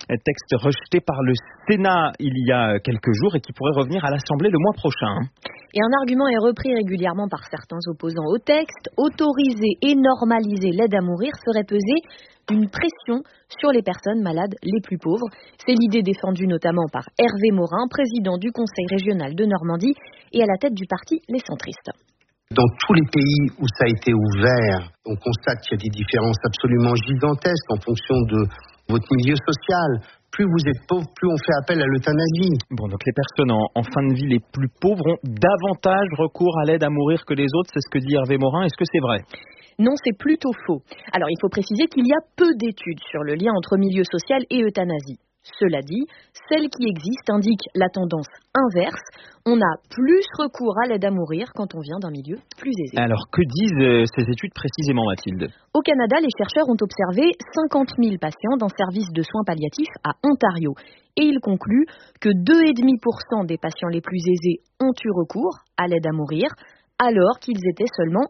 Texte rejeté par le Sénat il y a quelques jours et qui pourrait revenir à l'Assemblée le mois prochain. Et un argument est repris régulièrement par certains opposants au texte. Autoriser et normaliser l'aide à mourir ferait peser une pression sur les personnes malades les plus pauvres. C'est l'idée défendue notamment par Hervé Morin, président du Conseil régional de Normandie et à la tête du parti Les Centristes. Dans tous les pays où ça a été ouvert, on constate qu'il y a des différences absolument gigantesques en fonction de votre milieu social. Plus vous êtes pauvre, plus on fait appel à l'euthanasie. Bon, donc les personnes en fin de vie les plus pauvres ont davantage recours à l'aide à mourir que les autres, c'est ce que dit Hervé Morin. Est-ce que c'est vrai ? Non, c'est plutôt faux. Alors, il faut préciser qu'il y a peu d'études sur le lien entre milieu social et euthanasie. Cela dit, celles qui existent indiquent la tendance inverse. On a plus recours à l'aide à mourir quand on vient d'un milieu plus aisé. Alors, que disent ces études précisément, Mathilde ? Au Canada, les chercheurs ont observé 50 000 patients d'un service de soins palliatifs à Ontario. Et ils concluent que 2,5% des patients les plus aisés ont eu recours à l'aide à mourir, alors qu'ils étaient seulement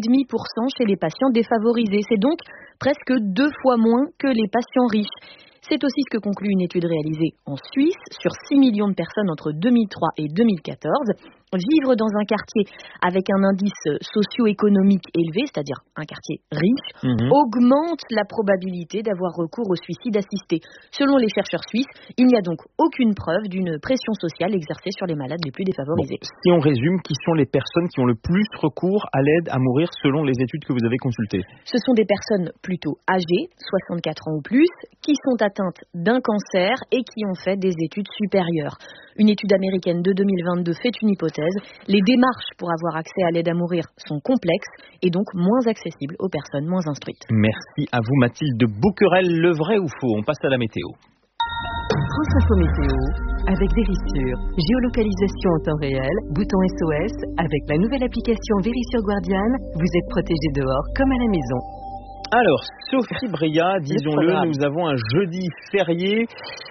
1,5% chez les patients défavorisés. C'est donc presque 2 fois moins que les patients riches. C'est aussi ce que conclut une étude réalisée en Suisse sur 6 millions de personnes entre 2003 et 2014. Vivre dans un quartier avec un indice socio-économique élevé, c'est-à-dire un quartier riche, augmente la probabilité d'avoir recours au suicide assisté. Selon les chercheurs suisses, il n'y a donc aucune preuve d'une pression sociale exercée sur les malades les plus défavorisés. Bon, si on résume, qui sont les personnes qui ont le plus recours à l'aide à mourir selon les études que vous avez consultées ? Ce sont des personnes plutôt âgées, 64 ans ou plus, qui sont atteintes d'un cancer et qui ont fait des études supérieures. Une étude américaine de 2022 fait une hypothèse. Les démarches pour avoir accès à l'aide à mourir sont complexes et donc moins accessibles aux personnes moins instruites. Merci à vous Mathilde Bouquerel. Le vrai ou faux ? On passe à la météo. France Info Météo, avec Vérissure. Géolocalisation en temps réel, bouton SOS. Avec la nouvelle application Vérissure Guardian, vous êtes protégé dehors comme à la maison. Alors, Sophie Bria, disons-le, nous avons un jeudi férié.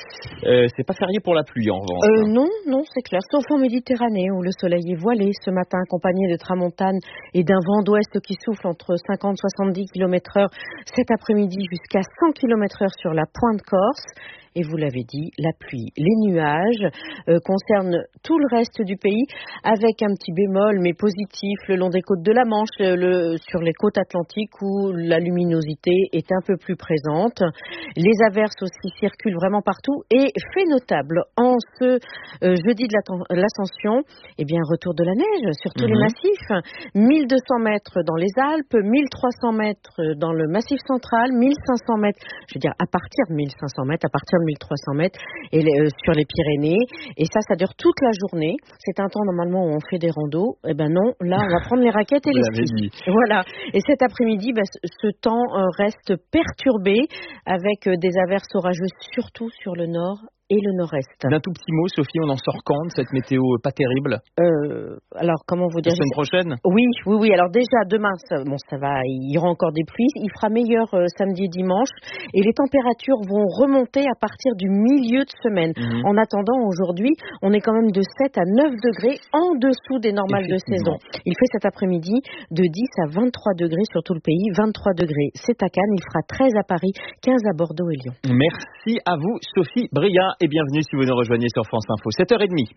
C'est pas férié pour la pluie en revanche. Non, c'est clair. Sauf en Méditerranée où le soleil est voilé ce matin, accompagné de tramontane et d'un vent d'ouest qui souffle entre 50 et 70 km/h cet après-midi jusqu'à 100 km/h sur la pointe Corse. Et vous l'avez dit, la pluie, les nuages concernent tout le reste du pays, avec un petit bémol, mais positif, le long des côtes de la Manche, sur les côtes atlantiques où la luminosité est un peu plus présente. Les averses aussi circulent vraiment partout. Et fait notable, en ce jeudi de l'Ascension, eh bien, retour de la neige sur tous les massifs. 1200 mètres dans les Alpes, 1300 mètres dans le Massif central, 1500 mètres, je veux dire à partir de 1500 mètres, à partir de 1300 mètres et sur les Pyrénées. Et ça dure toute la journée. C'est un temps normalement où on fait des randos. Eh ben non, là on va prendre les raquettes et les skis. Voilà. Et cet après-midi, ce temps reste perturbé avec des averses orageuses surtout sur le nord et le nord-est. D'un tout petit mot, Sophie, on en sort quand de cette météo pas terrible ? Alors, comment vous dire ? La semaine prochaine ? Oui. Alors déjà, demain, ça va, il y aura encore des pluies. Il fera meilleur samedi et dimanche. Et les températures vont remonter à partir du milieu de semaine. En attendant, aujourd'hui, on est quand même de 7 à 9 degrés en dessous des normales de saison. Il fait cet après-midi de 10 à 23 degrés sur tout le pays. 23 degrés, c'est à Cannes. Il fera 13 à Paris, 15 à Bordeaux et Lyon. Merci à vous, Sophie Bria. Et bienvenue si vous nous rejoignez sur France Info, 7h30.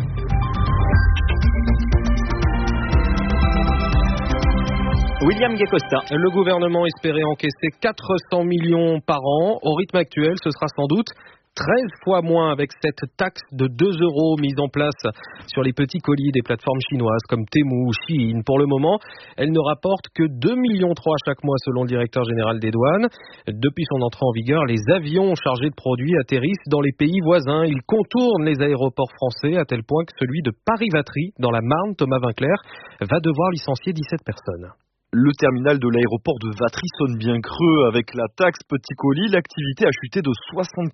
William Guécosta. Le gouvernement espérait encaisser 400 millions par an. Au rythme actuel, ce sera sans doute 13 fois moins avec cette taxe de 2 € mise en place sur les petits colis des plateformes chinoises comme Temu ou Shein. Pour le moment, elle ne rapporte que 2,3 millions chaque mois selon le directeur général des douanes. Depuis son entrée en vigueur, les avions chargés de produits atterrissent dans les pays voisins. Ils contournent les aéroports français à tel point que celui de Paris-Vatry, dans la Marne, Thomas Vinclair, va devoir licencier 17 personnes. Le terminal de l'aéroport de Vatry sonne bien creux. Avec la taxe petit colis, l'activité a chuté de 75%,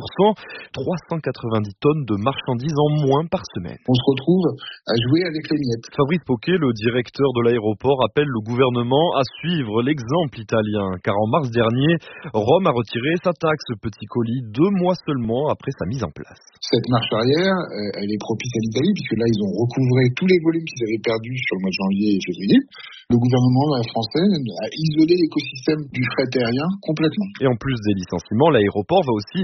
390 tonnes de marchandises en moins par semaine. On se retrouve à jouer avec les miettes. Fabrice Poquet, le directeur de l'aéroport, appelle le gouvernement à suivre l'exemple italien. Car en mars dernier, Rome a retiré sa taxe petit colis 2 mois seulement après sa mise en place. Cette marche arrière, elle est propice à l'Italie, puisque là, ils ont recouvré tous les volumes qu'ils avaient perdus sur le mois de janvier et février. Le gouvernement français a isolé l'écosystème du fret aérien complètement. Et en plus des licenciements, l'aéroport va aussi faire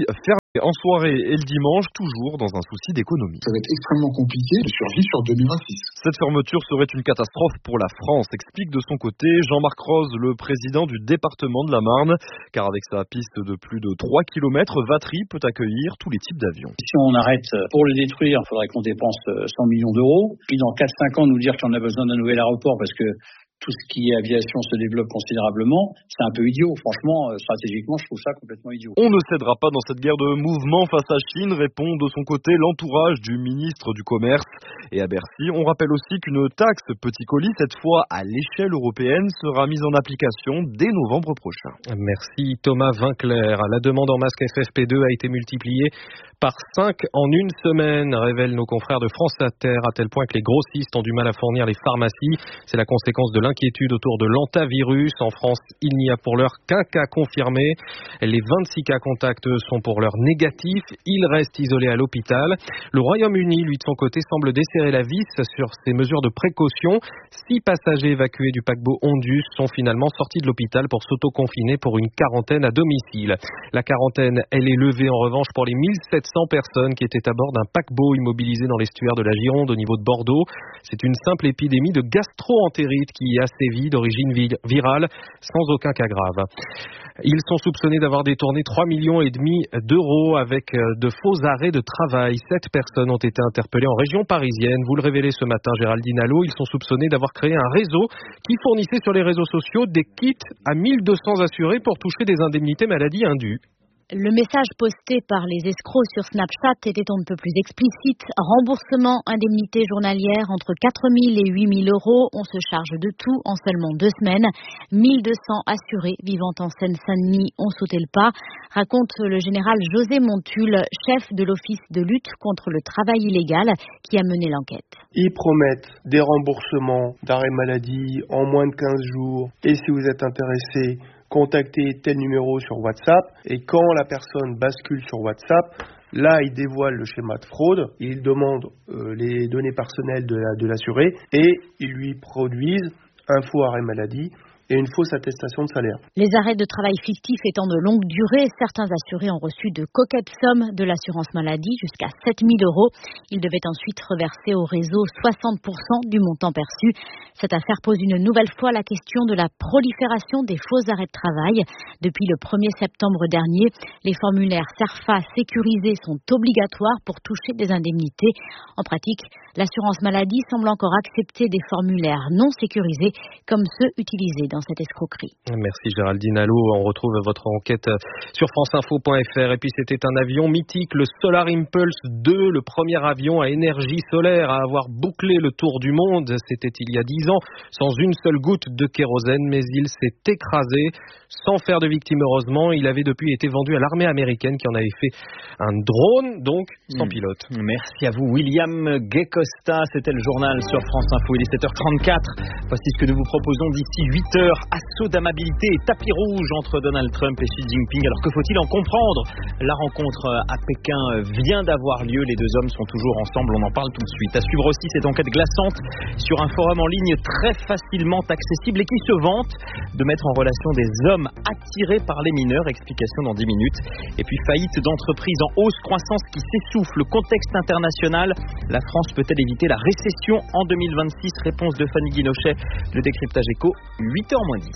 En soirée et le dimanche, toujours dans un souci d'économie. Ça va être extrêmement compliqué de survivre sur 2026. Cette fermeture serait une catastrophe pour la France, explique de son côté Jean-Marc Rose, le président du département de la Marne, car avec sa piste de plus de 3 km, Vatry peut accueillir tous les types d'avions. Si on arrête pour le détruire, il faudrait qu'on dépense 100 millions d'euros. Puis dans 4-5 ans, nous dire qu'on a besoin d'un nouvel aéroport parce que tout ce qui est aviation se développe considérablement, c'est un peu idiot. Franchement, stratégiquement, je trouve ça complètement idiot. On ne cédera pas dans cette guerre de mouvement face à Chine, répond de son côté l'entourage du ministre du Commerce. Et à Bercy, on rappelle aussi qu'une taxe petit colis, cette fois à l'échelle européenne, sera mise en application dès novembre prochain. Merci Thomas Vinclair. La demande en masque FFP2 a été multipliée par 5 en une semaine, révèlent nos confrères de France Inter, à tel point que les grossistes ont du mal à fournir les pharmacies. C'est la conséquence de l'inquiétude autour de l'hantavirus. En France, il n'y a pour l'heure qu'un cas confirmé. Les 26 cas contacts sont pour l'heure négatifs. Ils restent isolés à l'hôpital. Le Royaume-Uni, lui, de son côté, semble desserrer la vis sur ces mesures de précaution. 6 passagers évacués du paquebot Ondus sont finalement sortis de l'hôpital pour s'auto-confiner pour une quarantaine à domicile. La quarantaine, elle est levée en revanche pour les 1700 personnes qui étaient à bord d'un paquebot immobilisé dans l'estuaire de la Gironde au niveau de Bordeaux. C'est une simple épidémie de gastro-entérite qui a sévi d'origine virale sans aucun cas grave. Ils sont soupçonnés d'avoir détourné 3,5 millions d'euros avec de faux arrêts de travail. 7 personnes ont été interpellées en région parisienne. Vous le révélez ce matin, Géraldine Allo. Ils sont soupçonnés d'avoir créé un réseau qui fournissait sur les réseaux sociaux des kits à 1200 assurés pour toucher des indemnités maladie indues. Le message posté par les escrocs sur Snapchat était un peu plus explicite. Remboursement, indemnité journalière entre 4 000 et 8 000 euros. On se charge de tout en seulement 2 semaines. 1200 assurés vivant en Seine-Saint-Denis ont sauté le pas, raconte le général José Montul, chef de l'Office de lutte contre le travail illégal, qui a mené l'enquête. Ils promettent des remboursements d'arrêt maladie en moins de 15 jours. Et si vous êtes intéressé, contactez tel numéro sur WhatsApp, et quand la personne bascule sur WhatsApp, là, il dévoile le schéma de fraude, il demande les données personnelles de l'assuré, et ils lui produisent un faux arrêt maladie et une fausse attestation de salaire. Les arrêts de travail fictifs étant de longue durée, certains assurés ont reçu de coquettes sommes de l'assurance maladie, jusqu'à 7 000 euros. Ils devaient ensuite reverser au réseau 60% du montant perçu. Cette affaire pose une nouvelle fois la question de la prolifération des faux arrêts de travail. Depuis le 1er septembre dernier, les formulaires CERFA sécurisés sont obligatoires pour toucher des indemnités. En pratique, l'assurance maladie semble encore accepter des formulaires non sécurisés comme ceux utilisés dans cette escroquerie. Merci Géraldine Allo. On retrouve votre enquête sur franceinfo.fr. Et puis c'était un avion mythique, le Solar Impulse 2, le premier avion à énergie solaire à avoir bouclé le tour du monde. C'était il y a 10 ans, sans une seule goutte de kérosène, mais il s'est écrasé sans faire de victimes heureusement. Il avait depuis été vendu à l'armée américaine qui en avait fait un drone, donc sans pilote. Merci à vous William Gay-Costa. C'était le journal sur France Info. Il est 7h34. Voici ce que nous vous proposons d'ici 8h. Assaut d'amabilité et tapis rouge entre Donald Trump et Xi Jinping. Alors que faut-il en comprendre? La rencontre à Pékin vient d'avoir lieu. Les deux hommes sont toujours ensemble. On en parle tout de suite. À suivre aussi cette enquête glaçante sur un forum en ligne très facilement accessible et qui se vante de mettre en relation des hommes attirés par les mineurs. Explication dans 10 minutes. Et puis faillite d'entreprises en hausse, croissance qui s'essouffle. Contexte international. La France peut-elle éviter la récession en 2026? Réponse de Fanny Guinochet. Le décryptage éco, 8h-10.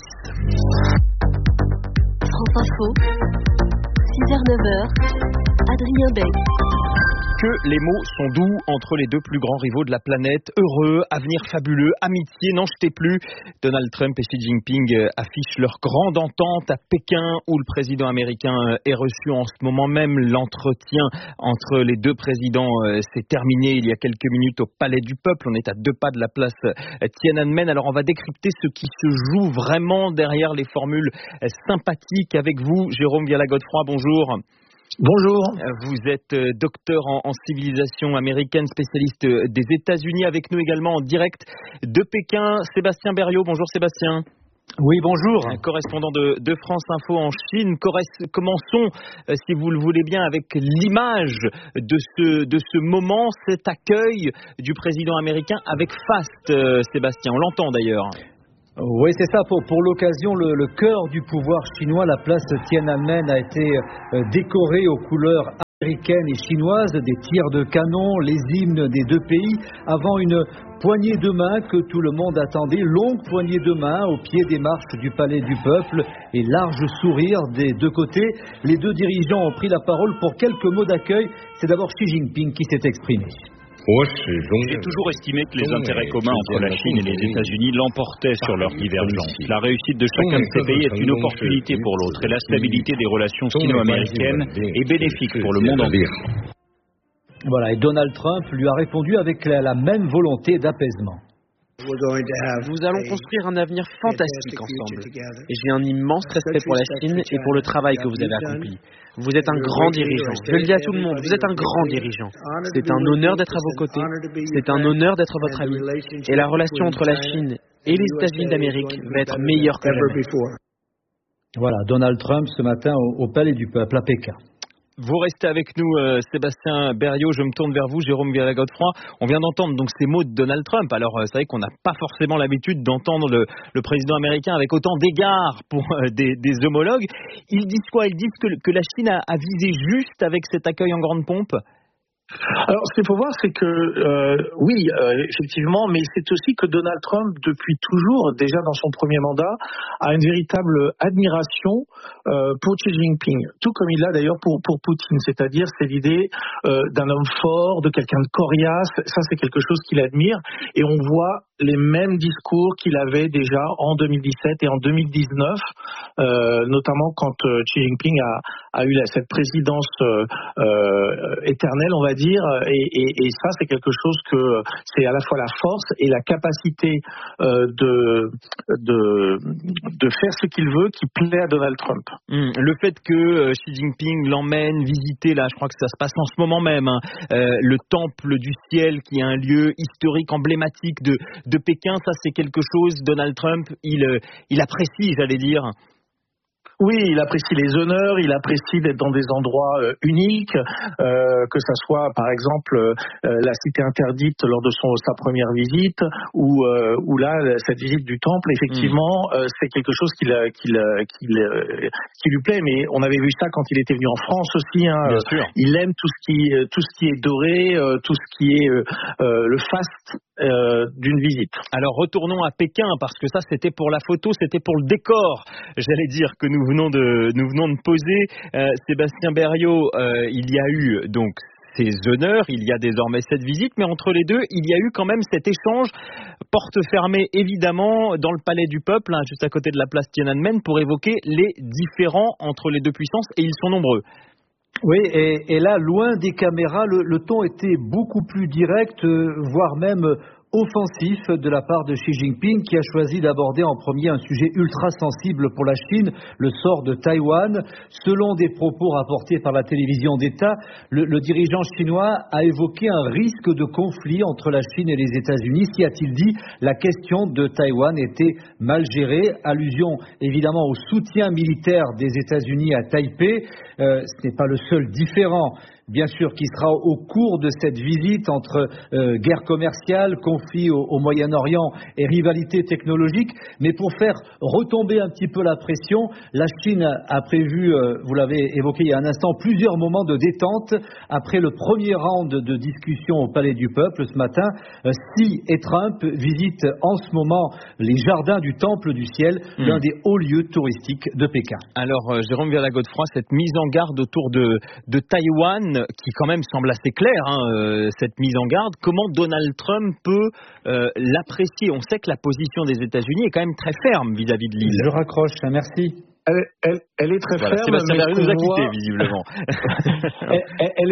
France Info, 6h-9h, Adrien Beck. Que les mots sont doux entre les deux plus grands rivaux de la planète. Heureux, avenir fabuleux, amitié, n'en jetez plus. Donald Trump et Xi Jinping affichent leur grande entente à Pékin, où le président américain est reçu en ce moment même. L'entretien entre les deux présidents s'est terminé il y a quelques minutes au Palais du Peuple. On est à 2 pas de la place Tiananmen. Alors on va décrypter ce qui se joue vraiment derrière les formules sympathiques avec vous. Jérôme Viala-Godefroy, bonjour. Bonjour. Vous êtes docteur en civilisation américaine, spécialiste des États-Unis. Avec nous également en direct de Pékin, Sébastien Berriot. Bonjour Sébastien. Oui, bonjour. Correspondant de France Info en Chine. Commençons, si vous le voulez bien, avec l'image de ce moment, cet accueil du président américain avec faste, Sébastien. On l'entend d'ailleurs. Oui, c'est ça. Pour l'occasion, le cœur du pouvoir chinois, la place Tiananmen, a été décorée aux couleurs américaine et chinoise, des tirs de canon, les hymnes des deux pays, avant une poignée de main que tout le monde attendait, longue poignée de main au pied des marches du Palais du Peuple et large sourire des deux côtés. Les deux dirigeants ont pris la parole pour quelques mots d'accueil. C'est d'abord Xi Jinping qui s'est exprimé. J'ai toujours estimé que les intérêts communs entre la Chine et les États-Unis l'emportaient sur leurs divergences. La réussite de chacun de ces pays est une opportunité pour l'autre et la stabilité des relations sino-américaines est bénéfique pour le monde entier. Voilà, et Donald Trump lui a répondu avec la même volonté d'apaisement. Nous allons construire un avenir fantastique ensemble. Et j'ai un immense respect pour la Chine et pour le travail que vous avez accompli. Vous êtes un grand dirigeant. Je le dis à tout le monde, vous êtes un grand dirigeant. C'est un honneur d'être à vos côtés. C'est un honneur d'être votre ami. Et la relation entre la Chine et les États-Unis d'Amérique va être meilleure que jamais. Voilà, Donald Trump ce matin au Palais du Peuple à Pékin. Vous restez avec nous, Sébastien Berriot. Je me tourne vers vous, Jérôme Villa-Godefroy. On vient d'entendre donc ces mots de Donald Trump. Alors, c'est vrai qu'on n'a pas forcément l'habitude d'entendre le président américain avec autant d'égards pour des homologues. Ils disent quoi? Ils disent que la Chine a visé juste avec cet accueil en grande pompe? Alors, ce qu'il faut voir, c'est que, oui, effectivement, mais c'est aussi que Donald Trump, depuis toujours, déjà dans son premier mandat, a une véritable admiration pour Xi Jinping, tout comme il l'a d'ailleurs pour Poutine, c'est-à-dire c'est l'idée d'un homme fort, de quelqu'un de coriace, ça c'est quelque chose qu'il admire, et on voit les mêmes discours qu'il avait déjà en 2017 et en 2019, notamment quand Xi Jinping a eu cette présidence éternelle, on va dire, et ça c'est quelque chose que c'est à la fois la force et la capacité de faire ce qu'il veut qui plaît à Donald Trump. Le fait que Xi Jinping l'emmène visiter, là je crois que ça se passe en ce moment même, le temple du ciel qui est un lieu historique emblématique de Pékin, ça c'est quelque chose, Donald Trump il apprécie, j'allais dire. Oui, il apprécie les honneurs, il apprécie d'être dans des endroits uniques, que ça soit par exemple la cité interdite lors de sa première visite, ou là cette visite du temple. Effectivement, c'est quelque chose qui lui plaît. Mais on avait vu ça quand il était venu en France aussi. Hein. Il aime tout ce qui est doré, tout ce qui est le faste d'une visite. Alors retournons à Pékin parce que ça c'était pour la photo, c'était pour le décor, j'allais dire, que nous venons de poser. Sébastien Berriot, il y a eu donc ces honneurs, il y a désormais cette visite, mais entre les deux, il y a eu quand même cet échange, porte fermée évidemment, dans le Palais du Peuple, hein, juste à côté de la place Tiananmen, pour évoquer les différends entre les deux puissances, et ils sont nombreux. Oui, et là, loin des caméras, le ton était beaucoup plus direct, voire même offensif de la part de Xi Jinping, qui a choisi d'aborder en premier un sujet ultra sensible pour la Chine, le sort de Taïwan. Selon des propos rapportés par la télévision d'État, le dirigeant chinois a évoqué un risque de conflit entre la Chine et les États-Unis. S'y a-t-il dit, la question de Taïwan était mal gérée. Allusion évidemment au soutien militaire des États-Unis à Taipei. Ce n'est pas le seul différend, bien sûr, qui sera au cours de cette visite entre guerre commerciale, conflit au Moyen-Orient et rivalité technologique. Mais pour faire retomber un petit peu la pression, la Chine a prévu, vous l'avez évoqué il y a un instant, plusieurs moments de détente après le premier round de discussion au Palais du Peuple ce matin. Xi et Trump visitent en ce moment les jardins du Temple du Ciel, l'un des hauts lieux touristiques de Pékin. Alors, Jérôme Villa-Godefroy, cette mise en garde autour de Taïwan, qui quand même semble assez claire, hein, cette mise en garde, comment Donald Trump peut l'apprécier? On sait que la position des États-Unis est quand même très ferme vis-à-vis de l'île. Je raccroche, merci. Elle est très ferme. Sébastien Berriot nous a quittés, visiblement. Elle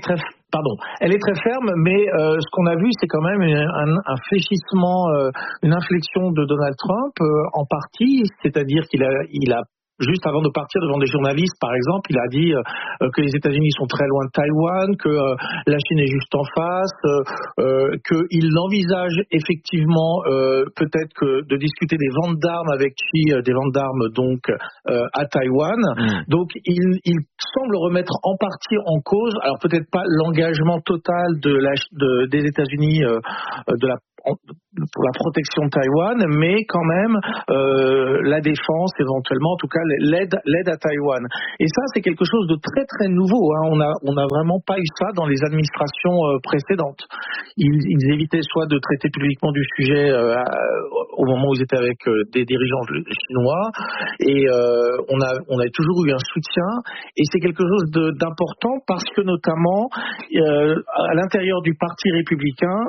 est très ferme, mais ce qu'on a vu, c'est quand même un fléchissement, une inflexion de Donald Trump en partie, c'est-à-dire qu'il a juste avant de partir devant des journalistes, par exemple, il a dit que les États-Unis sont très loin de Taïwan, que la Chine est juste en face, qu'il envisage effectivement peut-être que de discuter des ventes d'armes avec Xi, des ventes d'armes donc à Taïwan. Donc il semble remettre en partie en cause, alors peut-être pas l'engagement total des États-Unis pour la protection de Taïwan, mais quand même la défense éventuellement, en tout cas l'aide à Taïwan. Et ça, c'est quelque chose de très très nouveau. On n'a vraiment pas eu ça dans les administrations précédentes. Ils évitaient soit de traiter publiquement du sujet au moment où ils étaient avec des dirigeants chinois, et on a toujours eu un soutien. Et c'est quelque chose d'important parce que notamment à l'intérieur du Parti républicain,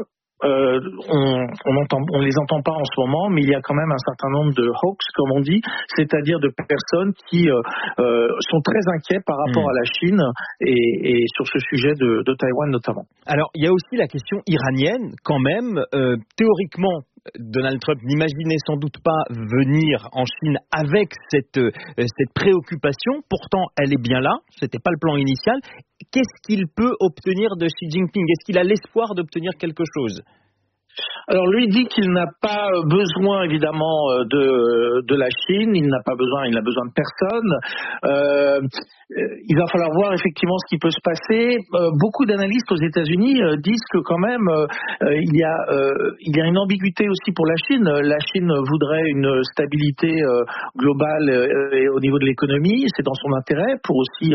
on les entend pas en ce moment, mais il y a quand même un certain nombre de hoax, comme on dit, c'est-à-dire de personnes qui sont très inquiets par rapport à la Chine et sur ce sujet de Taïwan notamment. Alors, il y a aussi la question iranienne, quand même. Théoriquement, Donald Trump n'imaginait sans doute pas venir en Chine avec cette préoccupation. Pourtant, elle est bien là. C'était pas le plan initial. Qu'est-ce qu'il peut obtenir de Xi Jinping? Est-ce qu'il a l'espoir d'obtenir quelque chose? Alors lui dit qu'il n'a pas besoin évidemment de la Chine, il n'a besoin de personne. Il va falloir voir effectivement ce qui peut se passer. Beaucoup d'analystes aux États-Unis disent que quand même il y a une ambiguïté aussi pour la Chine. La Chine voudrait une stabilité globale au niveau de l'économie, c'est dans son intérêt pour aussi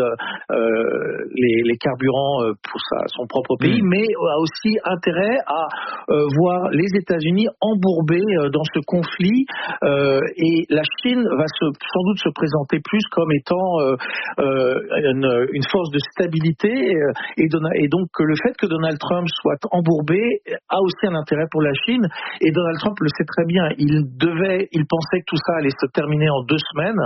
les carburants pour son propre pays, mais a aussi intérêt à voir les États-Unis embourbés dans ce conflit, et la Chine va sans doute se présenter plus comme étant une force de stabilité, et donc le fait que Donald Trump soit embourbé a aussi un intérêt pour la Chine, et Donald Trump le sait très bien. Il pensait que tout ça allait se terminer en 2 semaines,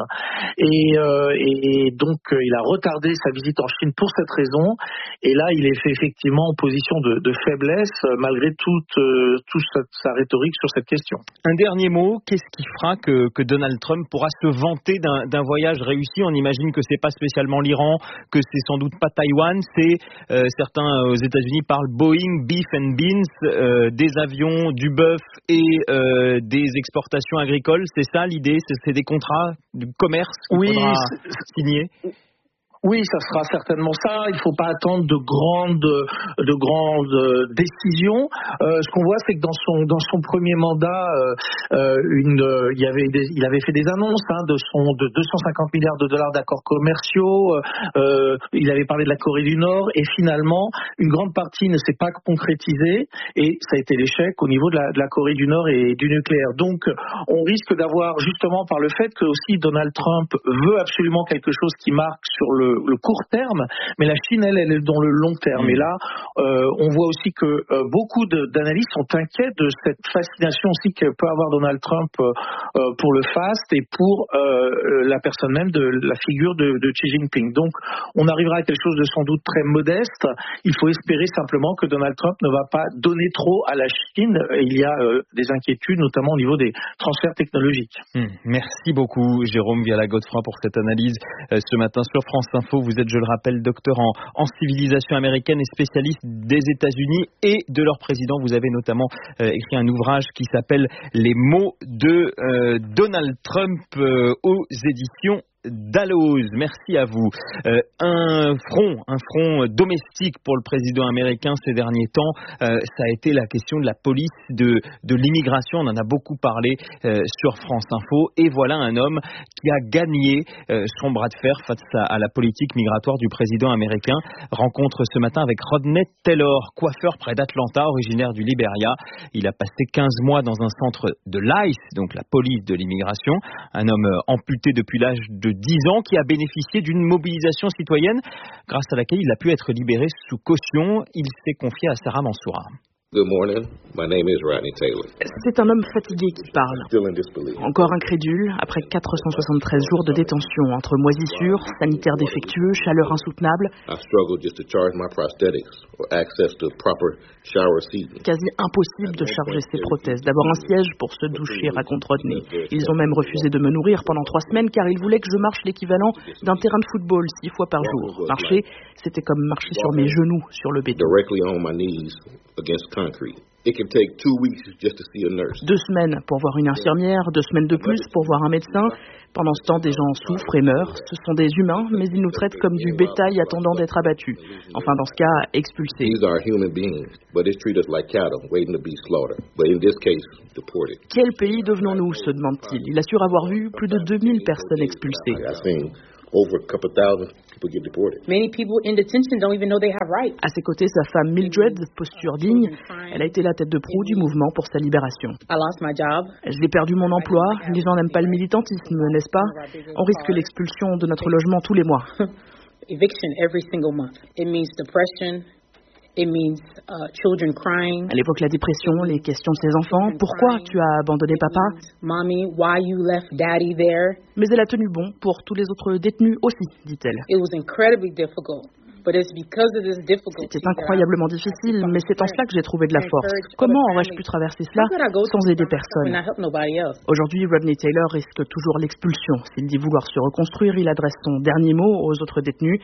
et donc il a retardé sa visite en Chine pour cette raison, et là il est fait effectivement en position de faiblesse malgré toute sa rhétorique sur cette question. Un dernier mot, qu'est-ce qui fera que Donald Trump pourra se vanter d'un voyage réussi? On imagine que c'est pas spécialement l'Iran, que c'est sans doute pas Taïwan, c'est certains aux États-Unis parlent Boeing, Beef and Beans, des avions, du bœuf et des exportations agricoles. C'est ça l'idée? C'est des contrats du commerce qu'il faudra signer? Oui, ça sera certainement ça. Il ne faut pas attendre de grandes décisions. Ce qu'on voit, c'est que dans son premier mandat, il avait fait des annonces de 250 milliards de dollars d'accords commerciaux. Il avait parlé de la Corée du Nord, et finalement, une grande partie ne s'est pas concrétisée, et ça a été l'échec au niveau de la Corée du Nord et du nucléaire. Donc, on risque d'avoir, justement par le fait que aussi Donald Trump veut absolument quelque chose qui marque sur le court terme, mais la Chine, elle est dans le long terme. Et là, on voit aussi que beaucoup d'analystes sont inquiets de cette fascination aussi que peut avoir Donald Trump pour le fast et pour la personne même de la figure de Xi Jinping. Donc, on arrivera à quelque chose de sans doute très modeste. Il faut espérer simplement que Donald Trump ne va pas donner trop à la Chine. Il y a des inquiétudes, notamment au niveau des transferts technologiques. Merci beaucoup, Jérôme Viala-Godefroy, pour cette analyse ce matin sur France Info. Vous êtes, je le rappelle, docteur en civilisation américaine et spécialiste des États-Unis et de leur président. Vous avez notamment écrit un ouvrage qui s'appelle Les mots de Donald Trump aux éditions Dalloz. Merci à vous. Un front domestique pour le président américain ces derniers temps, ça a été la question de la police de l'immigration. On en a beaucoup parlé sur France Info, et voilà un homme qui a gagné son bras de fer face à la politique migratoire du président américain. Rencontre ce matin avec Rodney Taylor, coiffeur près d'Atlanta, originaire du Liberia. Il a passé 15 mois dans un centre de l'ICE, donc la police de l'immigration. Un homme amputé depuis l'âge de 10 ans qui a bénéficié d'une mobilisation citoyenne grâce à laquelle il a pu être libéré sous caution. Il s'est confié à Sarah Mansoura. Good morning. My name is Rodney Taylor. C'est un homme fatigué qui parle. Encore incrédule, après 473 jours de détention entre moisissures, sanitaires défectueux, chaleur insoutenable. Quasi impossible de charger ses prothèses, d'avoir un siège pour se doucher, raconte Rodney. Ils ont même refusé de me nourrir pendant 3 semaines car ils voulaient que je marche l'équivalent d'un terrain de football 6 fois par jour. Marcher, c'était comme marcher sur mes genoux sur le béton. It can take 2 weeks just to see a nurse. 2 semaines pour voir une infirmière, 2 semaines de plus pour voir un médecin. Pendant ce temps, des gens souffrent et meurent. Ce sont des humains, mais ils nous traitent comme du bétail attendant d'être abattu. Enfin, dans ce cas, expulsés. These are human beings, but they treat us like cattle, waiting to be slaughtered. But in this case, deported. Quel pays devenons-nous, se demande-t-il. Il assure avoir vu plus de 2000 personnes expulsées. Over a couple thousand people get deported. Many people in detention don't even know they have rights. À ses côtés, sa femme Mildred, posture digne. Elle a été la tête de proue du mouvement pour sa libération. I lost my job. J'ai perdu mon emploi. Les gens n'aiment pas le militantisme, n'est-ce pas? On risque l'expulsion de notre logement tous les mois. Eviction every single month. It means depression. It means children crying. Elle évoque la dépression, les questions de ses enfants. Pourquoi tu as abandonné papa? Mommy, why you left daddy there? Mais elle a tenu bon pour tous les autres détenus aussi, dit-elle. It was incredibly difficult. C'était incroyablement difficile, mais c'est en cela que j'ai trouvé de la force. Comment aurais-je pu traverser cela sans aider personne? Aujourd'hui, Rodney Taylor risque toujours l'expulsion. S'il dit vouloir se reconstruire, il adresse son dernier mot aux autres détenus.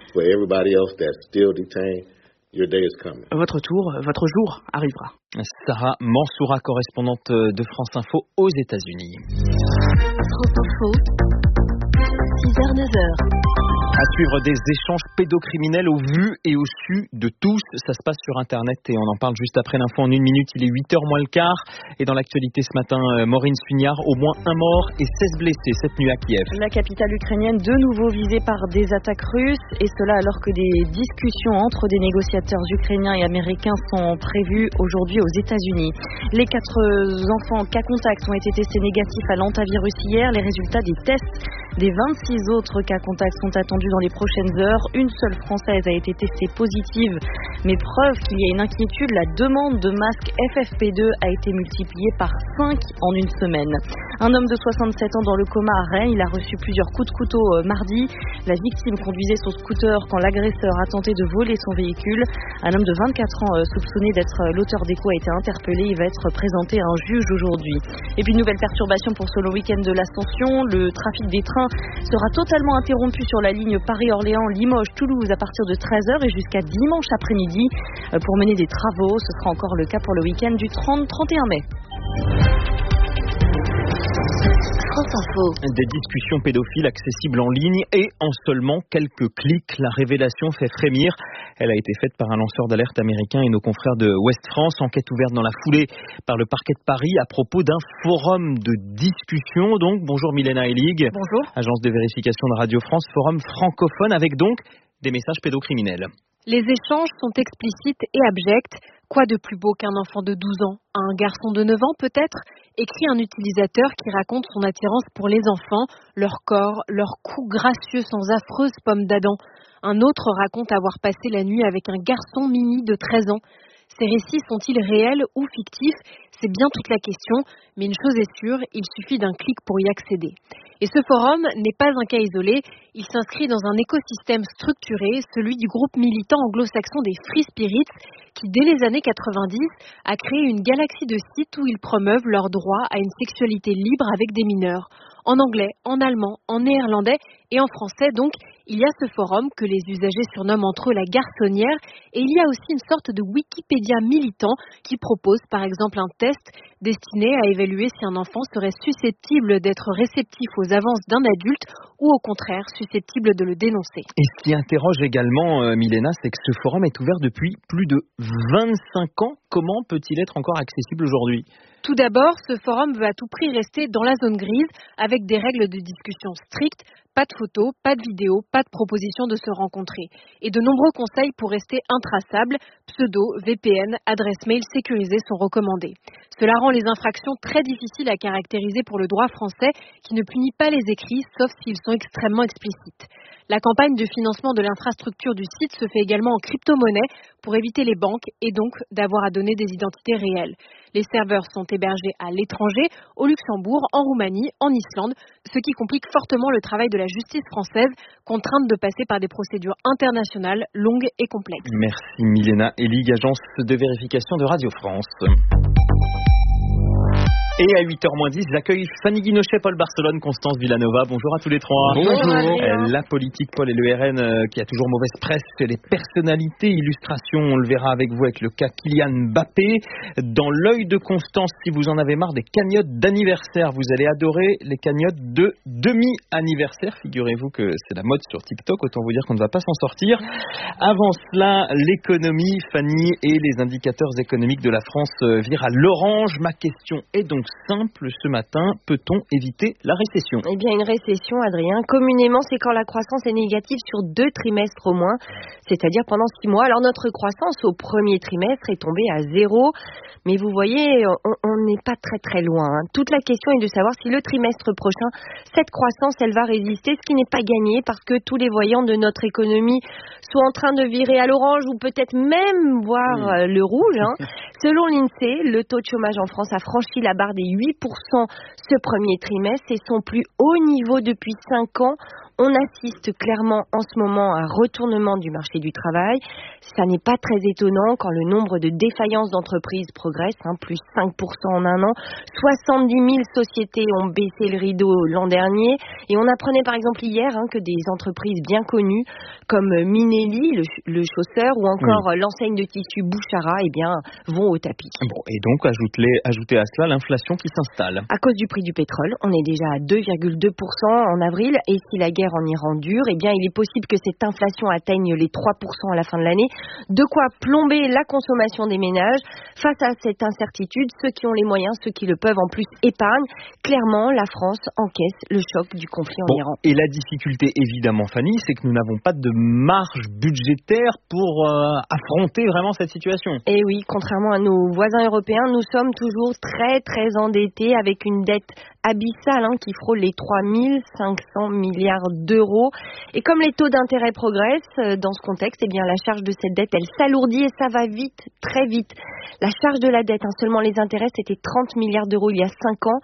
Votre tour, votre jour arrivera. Sarah Mansoura, correspondante de France Info aux États-Unis. France Info, 6h, 9h. À suivre des échanges pédocriminels au vu et au su de tous. Ça se passe sur Internet et on en parle juste après l'info en 1 minute. Il est 8h moins le quart. Et dans l'actualité ce matin, Maureen Sugnard, au moins 1 mort et 16 blessés cette nuit à Kiev. La capitale ukrainienne de nouveau visée par des attaques russes. Et cela alors que des discussions entre des négociateurs ukrainiens et américains sont prévues aujourd'hui aux États-Unis. Les 4 enfants cas contact ont été testés négatifs à l'antivirus hier. Les résultats des tests des 26 autres cas contact sont attendus dans les prochaines heures. Une seule Française a été testée positive, mais preuve qu'il y a une inquiétude, la demande de masques FFP2 a été multipliée par 5 en une semaine. Un homme de 67 ans dans le coma à Rennes, il a reçu plusieurs coups de couteau mardi. La victime conduisait son scooter quand l'agresseur a tenté de voler son véhicule. Un homme de 24 ans soupçonné d'être l'auteur des coups a été interpellé. Il va être présenté à un juge aujourd'hui. Et puis une nouvelle perturbation pour ce long week-end de l'Ascension. Le trafic des trains sera totalement interrompu sur la ligne Paris-Orléans, Limoges, Toulouse à partir de 13h et jusqu'à dimanche après-midi pour mener des travaux. Ce sera encore le cas pour le week-end du 30-31 mai. France Info. Des discussions pédophiles accessibles en ligne et en seulement quelques clics. La révélation fait frémir. Elle a été faite par un lanceur d'alerte américain et nos confrères de Ouest France. Enquête ouverte dans la foulée par le parquet de Paris à propos d'un forum de discussion. Donc, bonjour Milena Elig. Bonjour. Agence de vérification de Radio France, forum francophone avec donc des messages pédocriminels. Les échanges sont explicites et abjects. Quoi de plus beau qu'un enfant de 12 ans, un garçon de 9 ans peut-être, écrit un utilisateur qui raconte son attirance pour les enfants, leur corps, leur cou gracieux sans affreuse pomme d'Adam. Un autre raconte avoir passé la nuit avec un garçon mini de 13 ans. Ces récits sont-ils réels ou fictifs? C'est bien toute la question, mais une chose est sûre, il suffit d'un clic pour y accéder. Et ce forum n'est pas un cas isolé, il s'inscrit dans un écosystème structuré, celui du groupe militant anglo-saxon des Free Spirits, qui dès les années 90 a créé une galaxie de sites où ils promeuvent leur droit à une sexualité libre avec des mineurs. En anglais, en allemand, en néerlandais et en français donc, il y a ce forum que les usagers surnomment entre eux la garçonnière et il y a aussi une sorte de Wikipédia militant qui propose par exemple un test destiné à évaluer si un enfant serait susceptible d'être réceptif aux avances d'un adulte ou au contraire susceptible de le dénoncer. Et ce qui interroge également, Milena, c'est que ce forum est ouvert depuis plus de 25 ans. Comment peut-il être encore accessible aujourd'hui ? Tout d'abord, ce forum veut à tout prix rester dans la zone grise avec des règles de discussion strictes. Pas de photos, pas de vidéos, pas de proposition de se rencontrer. Et de nombreux conseils pour rester intraçables, pseudo, VPN, adresse mail sécurisée sont recommandés. Cela rend les infractions très difficiles à caractériser pour le droit français qui ne punit pas les écrits sauf s'ils sont extrêmement explicites. La campagne de financement de l'infrastructure du site se fait également en crypto-monnaie pour éviter les banques et donc d'avoir à donner des identités réelles. Les serveurs sont hébergés à l'étranger, au Luxembourg, en Roumanie, en Islande, ce qui complique fortement le travail de la justice française, contrainte de passer par des procédures internationales longues et complexes. Merci Milena Elig, agence de vérification de Radio France. Et à 8h-10, j'accueille Fanny Guinochet, Paul Barcelone, Constance Villanova. Bonjour à tous les trois. Bonjour. La politique, Paul, et le RN qui a toujours mauvaise presse chez les personnalités. Illustration, on le verra avec vous avec le cas Kylian Mbappé. Dans l'œil de Constance, si vous en avez marre des cagnottes d'anniversaire, vous allez adorer les cagnottes de demi-anniversaire. Figurez-vous que c'est la mode sur TikTok, autant vous dire qu'on ne va pas s'en sortir. Avant cela, l'économie, Fanny, et les indicateurs économiques de la France virent à l'orange. Ma question est donc simple ce matin, peut-on éviter la récession? Eh bien, une récession, Adrien, communément, c'est quand la croissance est négative sur 2 trimestres au moins, c'est-à-dire pendant 6 mois. Alors, notre croissance au premier trimestre est tombée à 0. Mais vous voyez, on n'est pas très très loin. Toute la question est de savoir si le trimestre prochain, cette croissance, elle va résister, ce qui n'est pas gagné parce que tous les voyants de notre économie sont en train de virer à l'orange ou peut-être même voir le rouge. Selon l'INSEE, le taux de chômage en France a franchi la barre des 8% ce premier trimestre et son plus haut niveau depuis 5 ans. On assiste clairement en ce moment à un retournement du marché du travail. Ça n'est pas très étonnant quand le nombre de défaillances d'entreprises progresse, plus 5% en un an. 70 000 sociétés ont baissé le rideau l'an dernier. Et on apprenait par exemple hier que des entreprises bien connues comme Minelli, le chausseur, ou encore l'enseigne de tissu Bouchara, vont au tapis. Bon, et donc ajoutez à cela l'inflation qui s'installe. À cause du prix du pétrole, on est déjà à 2,2% en avril. Et si la guerre en Iran dure, il est possible que cette inflation atteigne les 3% à la fin de l'année. De quoi plomber la consommation des ménages. Face à cette incertitude, ceux qui ont les moyens, ceux qui le peuvent en plus épargnent. Clairement, la France encaisse le choc du conflit en Iran. Et la difficulté, évidemment, Fanny, c'est que nous n'avons pas de marge budgétaire pour affronter vraiment cette situation. Et oui, contrairement à nos voisins européens, nous sommes toujours très très endettés avec une dette abyssale qui frôle les 3 500 milliards d'euros. Et comme les taux d'intérêt progressent dans ce contexte, la charge de cette dette, elle s'alourdit et ça va vite, très vite. La charge de la dette, seulement les intérêts, c'était 30 milliards d'euros il y a 5 ans,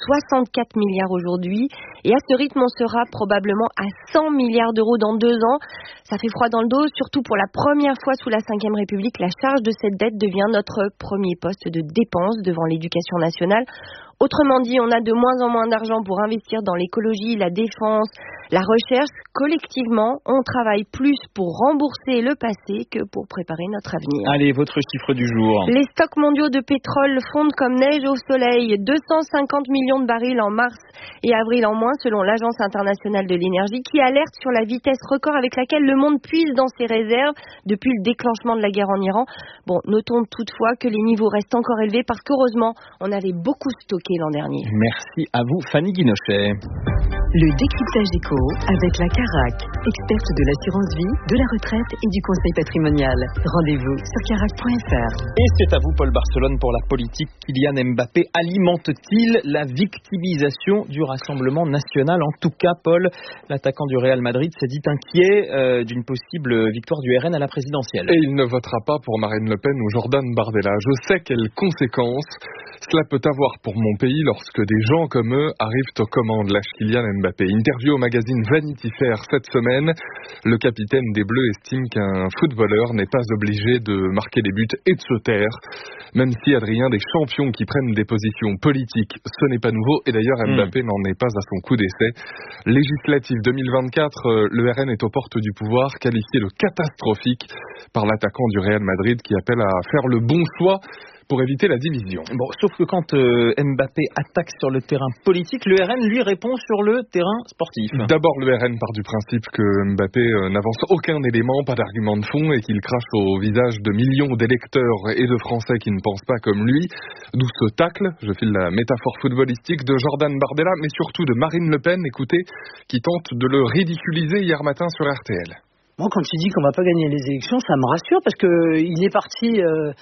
64 milliards aujourd'hui. Et à ce rythme, on sera probablement à 100 milliards d'euros dans 2 ans. Ça fait froid dans le dos, surtout pour la première fois sous la Ve République, la charge de cette dette devient notre premier poste de dépense devant l'éducation nationale. Autrement dit, on a de moins en moins d'argent pour investir dans l'écologie, la défense, la recherche. Collectivement, on travaille plus pour rembourser le passé que pour préparer notre avenir. Allez, votre chiffre du jour. Les stocks mondiaux de pétrole fondent comme neige au soleil. 250 millions de barils en mars et avril en moins, selon l'Agence internationale de l'énergie, qui alerte sur la vitesse record avec laquelle le monde puise dans ses réserves depuis le déclenchement de la guerre en Iran. Bon, notons toutefois que les niveaux restent encore élevés parce qu'heureusement, on avait beaucoup stocké l'an dernier. Merci à vous, Fanny Guinochet. Le décryptage éco avec la Carac, experte de l'assurance vie, de la retraite et du conseil patrimonial. Rendez-vous sur carac.fr. Et c'est à vous, Paul Barcelone, pour la politique. Kylian Mbappé alimente-t-il la victimisation du Rassemblement national? En tout cas, Paul, l'attaquant du Real Madrid s'est dit inquiet d'une possible victoire du RN à la présidentielle. Et il ne votera pas pour Marine Le Pen ou Jordan Bardella. Je sais quelles conséquences cela peut avoir pour mon pays lorsque des gens comme eux arrivent aux commandes, lâche Kylian Mbappé. Interview au magazine Vanity Fair cette semaine, le capitaine des Bleus estime qu'un footballeur n'est pas obligé de marquer des buts et de se taire. Même si, Adrien, des champions qui prennent des positions politiques, ce n'est pas nouveau. Et d'ailleurs, Mbappé n'en est pas à son coup d'essai. Législative 2024, le RN est aux portes du pouvoir, qualifié de catastrophique par l'attaquant du Real Madrid qui appelle à faire le bon choix pour éviter la division. Bon, sauf que quand Mbappé attaque sur le terrain politique, le RN lui répond sur le terrain sportif. D'abord, le RN part du principe que Mbappé n'avance aucun élément, pas d'argument de fond, et qu'il crache au visage de millions d'électeurs et de Français qui ne pensent pas comme lui. D'où ce tacle, je file la métaphore footballistique, de Jordan Bardella, mais surtout de Marine Le Pen, écoutez, qui tente de le ridiculiser hier matin sur RTL. Moi, quand il dit qu'on va pas gagner les élections, ça me rassure parce que il est parti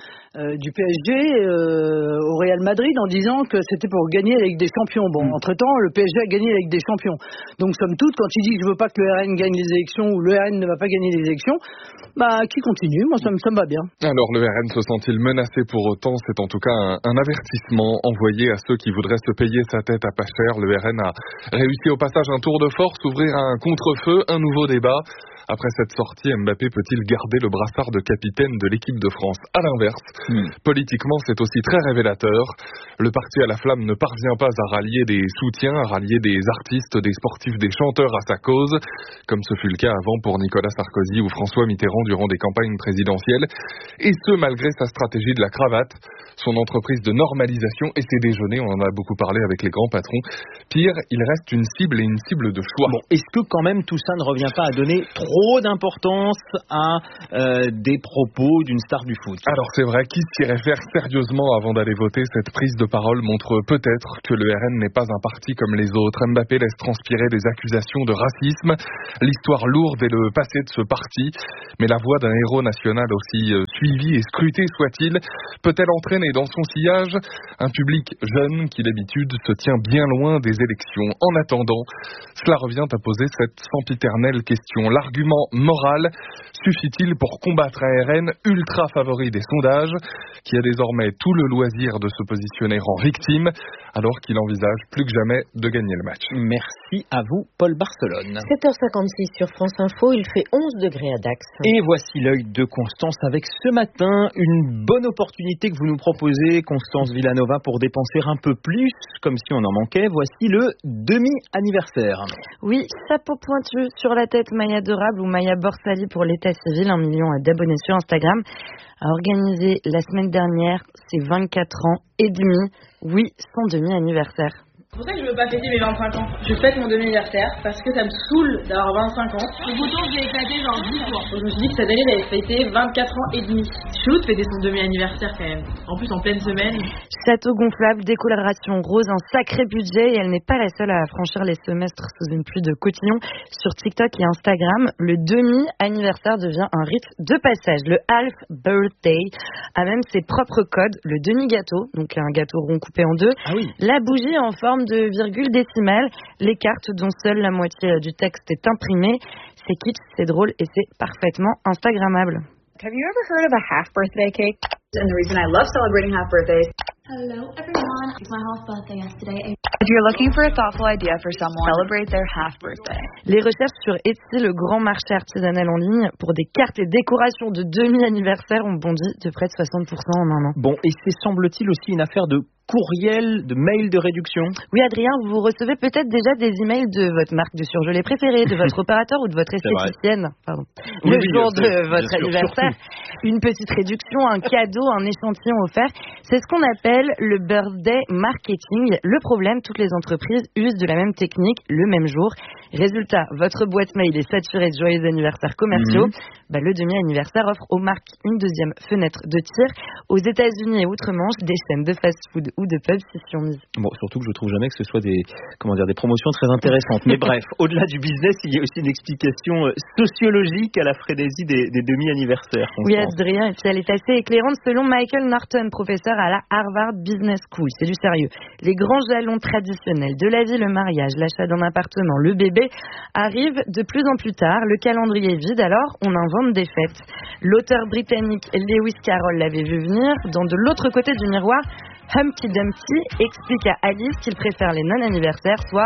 du PSG au Real Madrid en disant que c'était pour gagner avec des champions. Bon, entre-temps, le PSG a gagné avec des champions. Donc, somme toute, quand il dit que je veux pas que le RN gagne les élections ou le RN ne va pas gagner les élections, qui continue. Moi, ça me va bien. Alors, le RN se sent-il menacé pour autant? C'est en tout cas un avertissement envoyé à ceux qui voudraient se payer sa tête à pas cher. Le RN a réussi au passage un tour de force, ouvrir un contre-feu, un nouveau débat. Après cette sortie, Mbappé peut-il garder le brassard de capitaine de l'équipe de France? À l'inverse, Politiquement, c'est aussi très révélateur. Le parti à la flamme ne parvient pas à rallier des soutiens, à rallier des artistes, des sportifs, des chanteurs à sa cause, comme ce fut le cas avant pour Nicolas Sarkozy ou François Mitterrand durant des campagnes présidentielles. Et ce, malgré sa stratégie de la cravate, son entreprise de normalisation et ses déjeuners, on en a beaucoup parlé avec les grands patrons. Pire, il reste une cible et une cible de choix. Bon, est-ce que quand même tout ça ne revient pas à donner trop d'importance à des propos d'une star du foot? Alors c'est vrai, qui s'y réfère sérieusement avant d'aller voter? Cette prise de parole montre peut-être que le RN n'est pas un parti comme les autres. Mbappé laisse transpirer des accusations de racisme, l'histoire lourde et le passé de ce parti. Mais la voix d'un héros national aussi suivi et scruté soit-il, peut-elle entraîner dans son sillage un public jeune qui d'habitude se tient bien loin des élections? En attendant, cela revient à poser cette sempiternelle question. L'argument moral suffit-il pour combattre un RN ultra favori des sondages, qui a désormais tout le loisir de se positionner en victime, alors qu'il envisage plus que jamais de gagner le match? Merci à vous, Paul Barcelone. 7h56 sur France Info, il fait 11 degrés à Dax. Et voici l'œil de Constance avec ce matin une bonne opportunité que vous nous proposez, Constance Villanova, pour dépenser un peu plus, comme si on en manquait. Voici le demi-anniversaire. Oui, chapeau pointu sur la tête, Maya Dorable ou Maya Borsali pour l'état civil, 1 million d'abonnés sur Instagram, a organisé la semaine dernière ses 24 ans et demi. Oui, son demi-anniversaire. C'est pour ça que je veux pas fêter mes 25 ans. Je fête mon demi-anniversaire parce que ça me saoule d'avoir 25 ans. Et pourtant, j'ai éclaté genre 10 fois. Je me suis dit que cette année, j'allais fêter 24 ans et demi. Chelou de fêter son demi-anniversaire quand même. En plus, en pleine semaine. Château gonflable, décoloration rose, un sacré budget et elle n'est pas la seule à franchir les semestres sous une pluie de cotillon. Sur TikTok et Instagram, le demi-anniversaire devient un rite de passage. Le half birthday a même ses propres codes. Le demi-gâteau, donc un gâteau rond coupé en deux. Ah oui. La bougie en forme de virgule décimale, les cartes dont seule la moitié du texte est imprimée. C'est kitsch, c'est drôle et c'est parfaitement instagrammable. Have you ever heard of a half birthday cake? And the reason I love celebrating half birthdays. Hello everyone, it's my half birthday yesterday. If you're looking for a thoughtful idea for someone, celebrate their half birthday. Les recherches sur Etsy, le grand marché artisanal en ligne, pour des cartes et décorations de demi-anniversaire ont bondi de près de 60% en un an. Bon, et c'est semble-t-il aussi une affaire de courriel, de mail de réduction. Oui, Adrien, vous recevez peut-être déjà des emails de votre marque de surgelé préférée, de votre opérateur ou de votre esthéticienne. Pardon. Le jour de votre anniversaire. Une petite réduction, un cadeau, un échantillon offert. C'est ce qu'on appelle le birthday marketing. Le problème, toutes les entreprises usent de la même technique le même jour. Résultat, votre boîte mail est saturée de joyeux anniversaires commerciaux. Le demi-anniversaire offre aux marques une deuxième fenêtre de tir. Aux États-Unis et outre-Manche, des chaînes de fast-food ou de pubs s'y sont mises. Bon, surtout que je trouve jamais que ce soit des promotions très intéressantes. Mais bref, au-delà du business, il y a aussi une explication sociologique à la frénésie des demi-anniversaires. Oui, Adrien, et puis elle est assez éclairante selon Michael Norton, professeur à la Harvard Business School. C'est du sérieux. Les grands jalons traditionnels de la vie, le mariage, l'achat d'un appartement, le bébé, arrivent de plus en plus tard. Le calendrier est vide, alors on invente des fêtes. L'auteur britannique Lewis Carroll l'avait vu venir. Dans de l'autre côté du miroir, Humpty Dumpty explique à Alice qu'il préfère les non-anniversaires, soit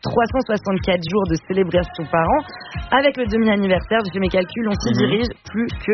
364 jours de célébration par an. Avec le demi-anniversaire, j'ai fait mes calculs, on s'y dirige, plus que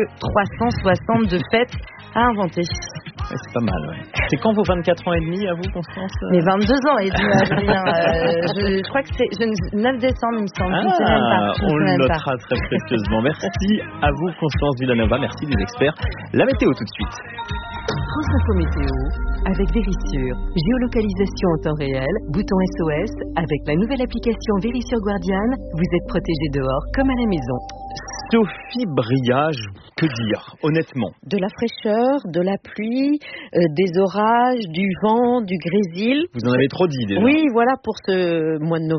362 fêtes à inventer. Ouais, c'est pas mal, ouais. C'est quand vos 24 ans et demi à vous, Constance? Mais 22 ans et demi, Adrien. Je crois que c'est 9 décembre, il me semble. On le notera très précieusement. Merci à vous, Constance Villanova. Merci des experts. La météo tout de suite. France Info Météo, avec Vérissure. Géolocalisation en temps réel, bouton SOS. Avec la nouvelle application Vérissure Guardian, vous êtes protégé dehors comme à la maison. Sophie Briage, que dire, honnêtement? De la fraîcheur, de la pluie, des orages, du vent, du grésil. Vous en avez trop dit déjà. Oui, voilà pour ce mois de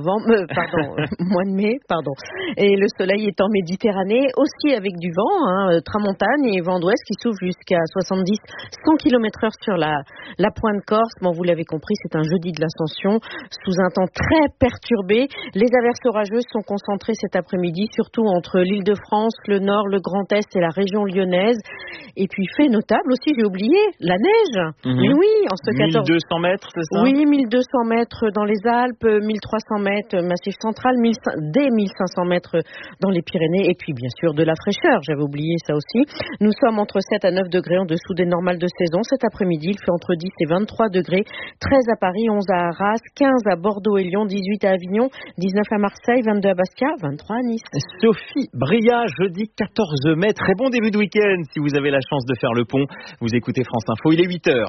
mois de mai, pardon. Et le soleil est en Méditerranée, aussi avec du vent, tramontane et vent d'ouest qui souffle jusqu'à 70-100 km/h sur la pointe Corse. Bon, vous l'avez compris, c'est un jeudi de l'Ascension, sous un temps très perturbé. Les averses orageuses sont concentrées cet après-midi, surtout entre l'Île-de-France Provence, le Nord, le Grand Est et la région lyonnaise. Et puis, fait notable aussi, j'ai oublié, la neige. Mais oui, en ce 14... 1200 mètres, c'est ça? Oui, 1200 mètres dans les Alpes, 1300 mètres Massif central, dès 1500 mètres dans les Pyrénées. Et puis, bien sûr, de la fraîcheur, j'avais oublié ça aussi. Nous sommes entre 7 à 9 degrés en dessous des normales de saison. Cet après-midi, il fait entre 10 et 23 degrés. 13 à Paris, 11 à Arras, 15 à Bordeaux et Lyon, 18 à Avignon, 19 à Marseille, 22 à Bastia, 23 à Nice. Sophie Bria, jeudi 14 mai. Très bon début de week-end si vous avez la chance de faire le pont. Vous écoutez France Info, il est 8h.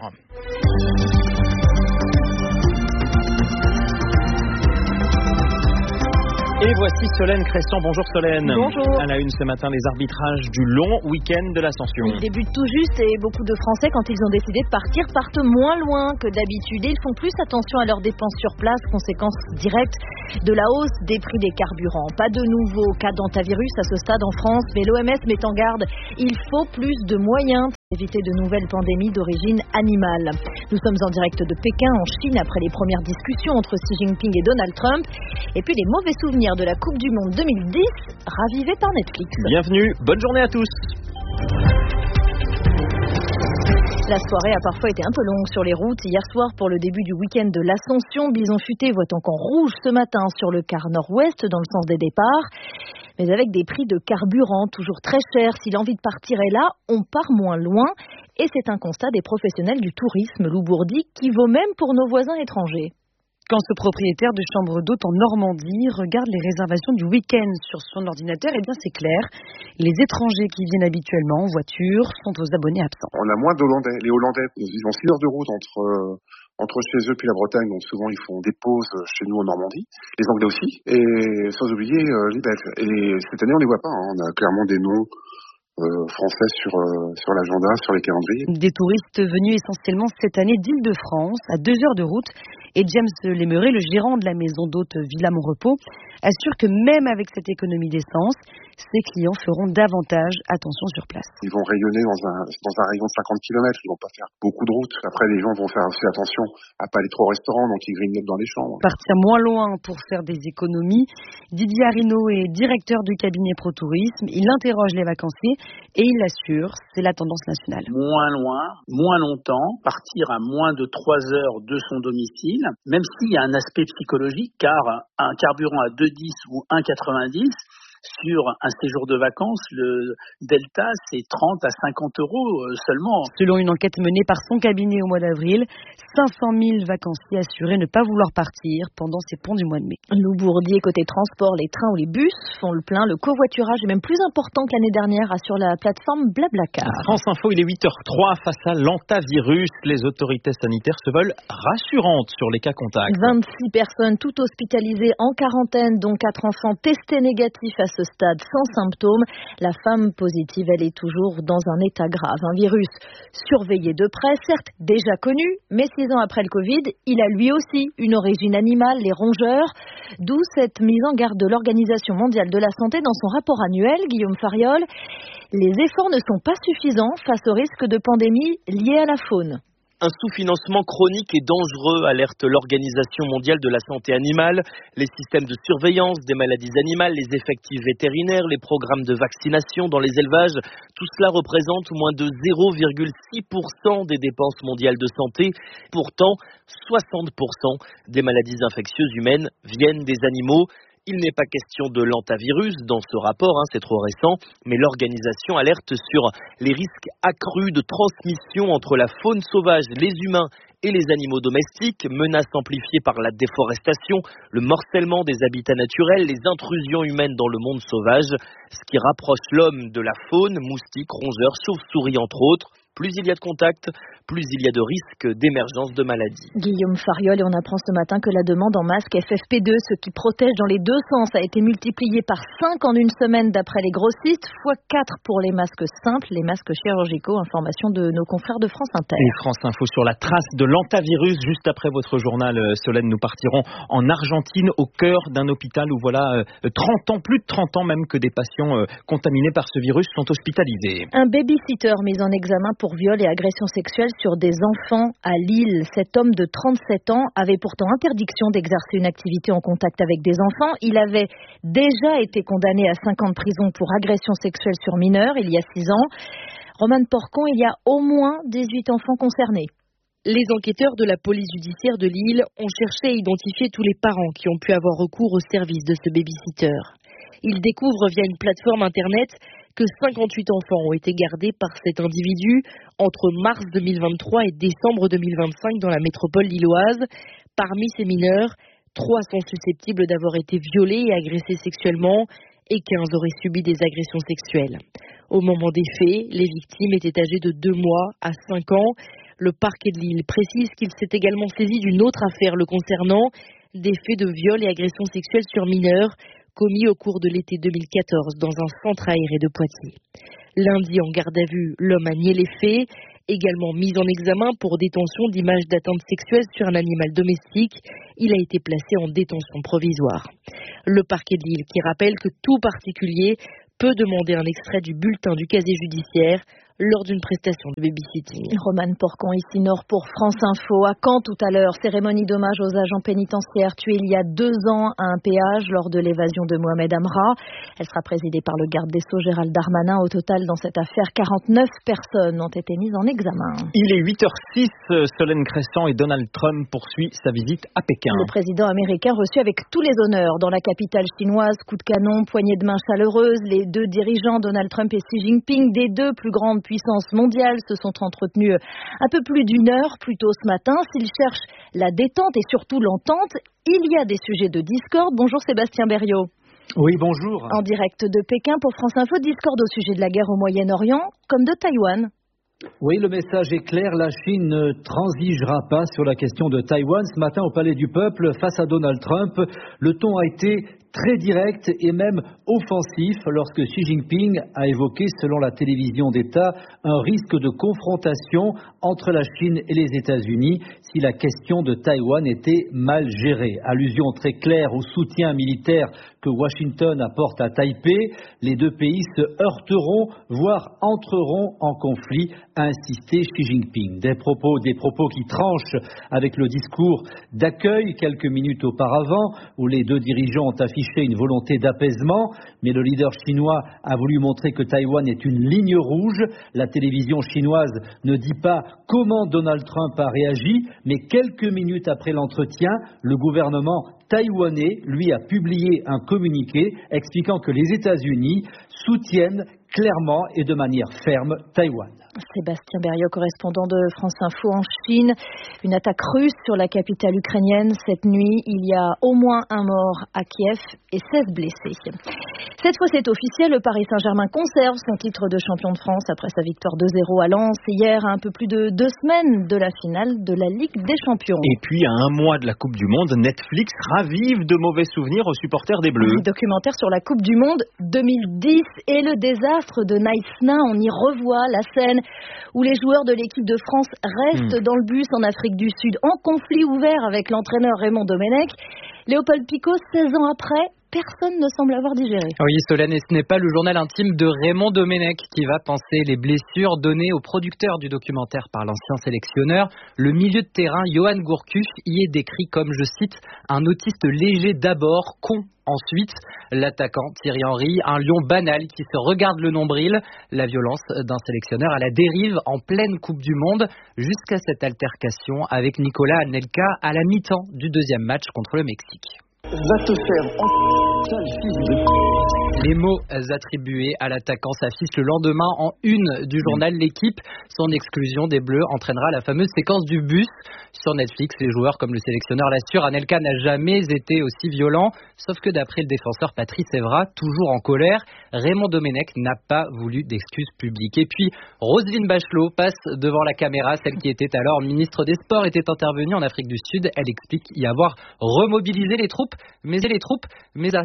Et voici Solène Cresson. Bonjour Solène. Bonjour. À la une ce matin, les arbitrages du long week-end de l'Ascension. Ils débutent tout juste et beaucoup de Français, quand ils ont décidé de partir, partent moins loin que d'habitude. Ils font plus attention à leurs dépenses sur place, conséquence directe de la hausse des prix des carburants. Pas de nouveaux cas d'hantavirus à ce stade en France, mais l'OMS met en garde. Il faut plus de moyens pour éviter de nouvelles pandémies d'origine animale. Nous sommes en direct de Pékin, en Chine, après les premières discussions entre Xi Jinping et Donald Trump. Et puis les mauvais souvenirs de la Coupe du Monde 2010, ravivés par Netflix. Bienvenue, bonne journée à tous. La soirée a parfois été un peu longue sur les routes. Hier soir, pour le début du week-end de l'Ascension, Bison Futé voit encore rouge ce matin sur le quart nord-ouest dans le sens des départs. Mais avec des prix de carburant toujours très chers, si l'envie de partir est là, on part moins loin. Et c'est un constat des professionnels du tourisme, Lou Bourdi, qui vaut même pour nos voisins étrangers. Quand ce propriétaire de chambre d'hôte en Normandie regarde les réservations du week-end sur son ordinateur, eh bien c'est clair, les étrangers qui viennent habituellement en voiture sont aux abonnés absents. On a moins d'Hollandais. Les Hollandais, ils ont 6 heures de route entre chez eux puis la Bretagne, donc souvent ils font des pauses chez nous en Normandie. Les Anglais aussi, et sans oublier les Belges. Et cette année on les voit pas, hein. On a clairement des noms français sur l'agenda, sur les calendriers. Des touristes venus essentiellement cette année d'Île-de-France, à 2 heures de route. Et James Lemeray, le gérant de la maison d'hôte Villa Mon Repos, assure que même avec cette économie d'essence, ses clients feront davantage attention sur place. Ils vont rayonner dans un rayon de 50 km, ils vont pas faire beaucoup de route. Après, les gens vont faire aussi attention à pas aller trop au restaurant, donc ils grignotent dans les chambres. Partir moins loin pour faire des économies. Didier Arinaud est directeur du cabinet Pro Tourisme. Il interroge les vacanciers et il l'assure, c'est la tendance nationale. Moins loin, moins longtemps, partir à moins de 3 heures de son domicile, même s'il y a un aspect psychologique, car un carburant à 2,10 ou 1,90 sur un séjour de vacances, le delta, c'est 30 à 50 euros seulement. Selon une enquête menée par son cabinet au mois d'avril, 500 000 vacanciers assuraient ne pas vouloir partir pendant ces ponts du mois de mai. Lou Bourdier, côté transport, les trains ou les bus font le plein. Le covoiturage est même plus important que l'année dernière, assure la plateforme Blablacar. France Info, il est 8h03. Face à l'hantavirus, les autorités sanitaires se veulent rassurantes sur les cas contacts. 26 personnes toutes hospitalisées en quarantaine, dont 4 enfants testés négatifs à ce stade sans symptômes. La femme positive, elle est toujours dans un état grave. Un virus surveillé de près, certes déjà connu, mais 6 ans après le Covid, il a lui aussi une origine animale, les rongeurs. D'où cette mise en garde de l'Organisation mondiale de la santé dans son rapport annuel, Guillaume Fariol. Les efforts ne sont pas suffisants face au risque de pandémie lié à la faune. Un sous-financement chronique et dangereux, alerte l'Organisation mondiale de la santé animale. Les systèmes de surveillance des maladies animales, les effectifs vétérinaires, les programmes de vaccination dans les élevages, tout cela représente moins de 0,6% des dépenses mondiales de santé. Pourtant, 60% des maladies infectieuses humaines viennent des animaux. Il n'est pas question de l'hantavirus dans ce rapport, c'est trop récent, mais l'organisation alerte sur les risques accrus de transmission entre la faune sauvage, les humains et les animaux domestiques, menaces amplifiées par la déforestation, le morcellement des habitats naturels, les intrusions humaines dans le monde sauvage, ce qui rapproche l'homme de la faune, moustiques, rongeurs, chauves-souris entre autres. Plus il y a de contacts, plus il y a de risques d'émergence de maladies. Guillaume Fariol, et on apprend ce matin que la demande en masque FFP2, ce qui protège dans les deux sens, a été multipliée par 5 en une semaine d'après les grossistes, fois 4 pour les masques simples, les masques chirurgicaux. Information de nos confrères de France Inter. Et France Info sur la trace de l'hantavirus. Juste après votre journal, Solène, nous partirons en Argentine, au cœur d'un hôpital où voilà 30 ans, plus de 30 ans même, que des patients contaminés par ce virus sont hospitalisés. Un babysitter mis en examen pour pour viol et agression sexuelle sur des enfants à Lille. Cet homme de 37 ans avait pourtant interdiction d'exercer une activité en contact avec des enfants. Il avait déjà été condamné à 5 ans de prison pour agression sexuelle sur mineurs il y a 6 ans. Romane Porcon, il y a au moins 18 enfants concernés. Les enquêteurs de la police judiciaire de Lille ont cherché à identifier tous les parents qui ont pu avoir recours au service de ce babysitter. Ils découvrent via une plateforme internet que 58 enfants ont été gardés par cet individu entre mars 2023 et décembre 2025 dans la métropole lilloise. Parmi ces mineurs, 3 sont susceptibles d'avoir été violés et agressés sexuellement et 15 auraient subi des agressions sexuelles. Au moment des faits, les victimes étaient âgées de 2 mois à 5 ans. Le parquet de Lille précise qu'il s'est également saisi d'une autre affaire le concernant, des faits de viol et agression sexuelle sur mineurs commis au cours de l'été 2014 dans un centre aéré de Poitiers. Lundi, en garde à vue, l'homme a nié les faits, également mis en examen pour détention d'images d'atteinte sexuelle sur un animal domestique. Il a été placé en détention provisoire. Le parquet de Lille qui rappelle que tout particulier peut demander un extrait du bulletin du casier judiciaire lors d'une prestation de babysitting. Romane Porcon, ici Nord pour France Info. À Caen tout à l'heure, cérémonie d'hommage aux agents pénitentiaires tués il y a 2 ans à un péage lors de l'évasion de Mohamed Amra. Elle sera présidée par le garde des Sceaux Gérald Darmanin. Au total, dans cette affaire, 49 personnes ont été mises en examen. Il est 8h06, Solène Crescent et Donald Trump poursuit sa visite à Pékin. Le président américain reçu avec tous les honneurs dans la capitale chinoise. Coup de canon, poignée de main chaleureuse. Les 2 dirigeants, Donald Trump et Xi Jinping, des 2 plus grandes puissances mondiales, se sont entretenus un peu plus d'1 heure plus tôt ce matin. S'ils cherchent la détente et surtout l'entente, il y a des sujets de discorde. Bonjour Sébastien Berriot. Oui, bonjour. En direct de Pékin pour France Info, discorde au sujet de la guerre au Moyen-Orient comme de Taïwan. Oui, le message est clair, la Chine ne transigera pas sur la question de Taïwan. Ce matin au Palais du Peuple, face à Donald Trump, le ton a été très direct et même offensif lorsque Xi Jinping a évoqué, selon la télévision d'État, un risque de confrontation entre la Chine et les États-Unis si la question de Taïwan était mal gérée. Allusion très claire au soutien militaire que Washington apporte à Taipei. Les 2 pays se heurteront, voire entreront en conflit, a insisté Xi Jinping. Des propos qui tranchent avec le discours d'accueil quelques minutes auparavant, où les 2 dirigeants ont affiché une volonté d'apaisement, mais le leader chinois a voulu montrer que Taïwan est une ligne rouge. La télévision chinoise ne dit pas comment Donald Trump a réagi, mais quelques minutes après l'entretien, le gouvernement taïwanais, lui, a publié un communiqué expliquant que les États-Unis soutiennent clairement et de manière ferme Taïwan. Sébastien Berriot, correspondant de France Info en Chine. Une attaque russe sur la capitale ukrainienne cette nuit. Il y a au moins un mort à Kiev et 16 blessés. Cette fois, c'est officiel. Le Paris Saint-Germain conserve son titre de champion de France après sa victoire 2-0 à Lens hier, à un peu plus de 2 semaines de la finale de la Ligue des Champions. Et puis, à 1 mois de la Coupe du Monde, Netflix ravive de mauvais souvenirs aux supporters des Bleus. Un documentaire sur la Coupe du Monde 2010 et le désastre de Naïsna. On y revoit la scène où les joueurs de l'équipe de France restent dans le bus en Afrique du Sud en conflit ouvert avec l'entraîneur Raymond Domenech. Léopold Picaud, 16 ans après, personne ne semble avoir digéré. Oui, Solène, et ce n'est pas le journal intime de Raymond Domenech qui va penser les blessures données au producteur du documentaire par l'ancien sélectionneur. Le milieu de terrain, Johan Gourcuff, y est décrit comme, je cite, un autiste léger d'abord, con ensuite. L'attaquant, Thierry Henry, un lion banal qui se regarde le nombril. La violence d'un sélectionneur à la dérive en pleine Coupe du Monde jusqu'à cette altercation avec Nicolas Anelka à la mi-temps du 2e match contre le Mexique. Va te faire fils de... Les mots attribués à l'attaquant s'affichent le lendemain en une du journal L'Équipe. Son exclusion des Bleus entraînera la fameuse séquence du bus. Sur Netflix, les joueurs comme le sélectionneur l'assurent, Anelka n'a jamais été aussi violent. Sauf que d'après le défenseur Patrice Evra, toujours en colère, Raymond Domenech n'a pas voulu d'excuses publiques. Et puis, Roselyne Bachelot passe devant la caméra. Celle qui était alors ministre des Sports était intervenue en Afrique du Sud. Elle explique y avoir remobilisé les troupes, mais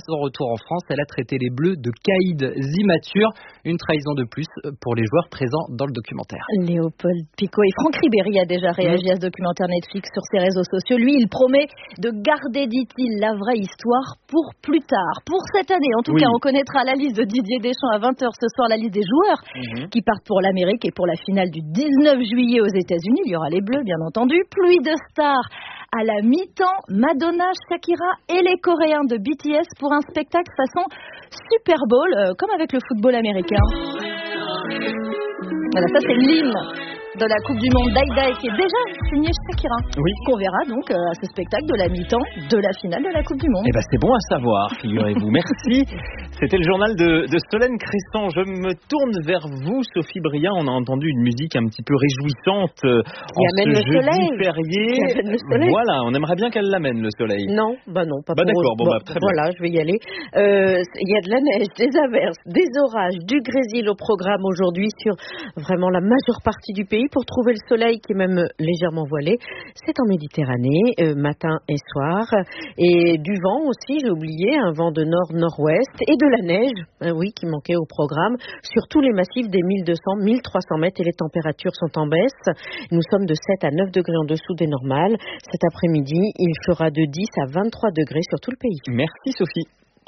son retour en France, elle a traité les Bleus de caïds immatures. Une trahison de plus pour les joueurs présents dans le documentaire. Léopold Picot et Franck Ribéry a déjà réagi à ce documentaire Netflix sur ses réseaux sociaux. Lui, il promet de garder, dit-il, la vraie histoire pour plus tard. Pour cette année, en tout cas, on connaîtra la liste de Didier Deschamps à 20h ce soir, la liste des joueurs qui partent pour l'Amérique et pour la finale du 19 juillet aux États-Unis. Il y aura les Bleus, bien entendu. Pluie de stars à la mi-temps, Madonna, Shakira et les Coréens de BTS pour un spectacle façon Super Bowl, comme avec le football américain. Voilà, ça c'est l'hymne de la Coupe du Monde d'Aïda qui est déjà signé Shakira. Oui. Qu'on verra donc à ce spectacle de la mi-temps de la finale de la Coupe du Monde. Eh ben c'est bon à savoir, figurez-vous. Merci. C'était le journal de Solène Crescent. Je me tourne vers vous, Sophie Briand. On a entendu une musique un petit peu réjouissante qui amène le soleil. Férié. Qui amène le soleil. Voilà, on aimerait bien qu'elle l'amène le soleil. Non, non, pas d'accord. Bon, très bien. Voilà, je vais y aller. Il y a de la neige, des averses, des orages, du grésil au programme aujourd'hui sur vraiment la majeure partie du pays. Pour trouver le soleil qui est même légèrement voilé, c'est en Méditerranée, matin et soir. Et du vent aussi, j'ai oublié, un vent de nord-nord-ouest et de la neige, oui, qui manquait au programme, sur tous les massifs des 1200-1300 mètres et les températures sont en baisse. Nous sommes de 7 à 9 degrés en dessous des normales. Cet après-midi, il fera de 10 à 23 degrés sur tout le pays. Merci Sophie.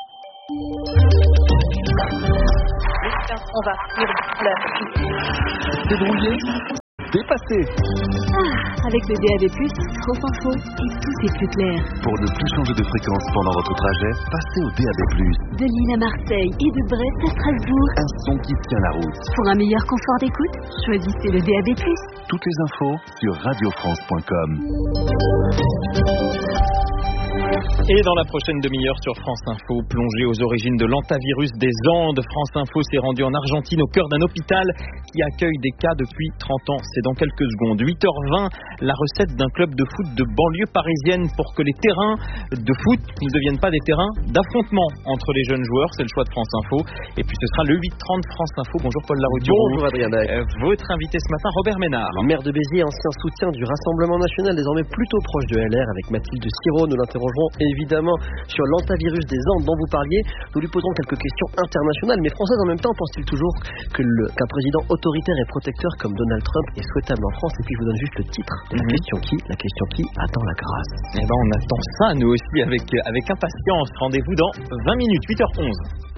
On va C'est brouillé. Dépassé. Avec le DAB+, France Info, et tout est plus clair. Pour ne plus changer de fréquence pendant votre trajet, passez au DAB+. De Lille à Marseille et de Brest à Strasbourg. Un son qui tient la route. Pour un meilleur confort d'écoute, choisissez le DAB+. Toutes les infos sur radiofrance.com. Et dans la prochaine demi-heure sur France Info, plongée aux origines de l'hantavirus des Andes, France Info s'est rendue en Argentine au cœur d'un hôpital qui accueille des cas depuis 30 ans. C'est dans quelques secondes. 8h20, la recette d'un club de foot de banlieue parisienne pour que les terrains de foot ne deviennent pas des terrains d'affrontement entre les jeunes joueurs. C'est le choix de France Info. Et puis ce sera le 8h30 France Info. Bonjour Paul Larouture. Bonjour Adrien Dac. Votre invité ce matin, Robert Ménard. Le maire de Béziers, ancien soutien du Rassemblement National, désormais plutôt proche de LR, avec Mathilde Siro. Nous l'interrogerons évidemment sur l'hantavirus des Andes dont vous parliez. Nous lui poserons quelques questions internationales, mais françaises en même temps. Pense-t-il toujours qu'un président autoritaire et protecteur comme Donald Trump est souhaitable en France? Et puis je vous donne juste le titre de la question qui attend la grâce. Eh ben on attend ça nous aussi avec impatience. Rendez-vous dans 20 minutes, 8h11.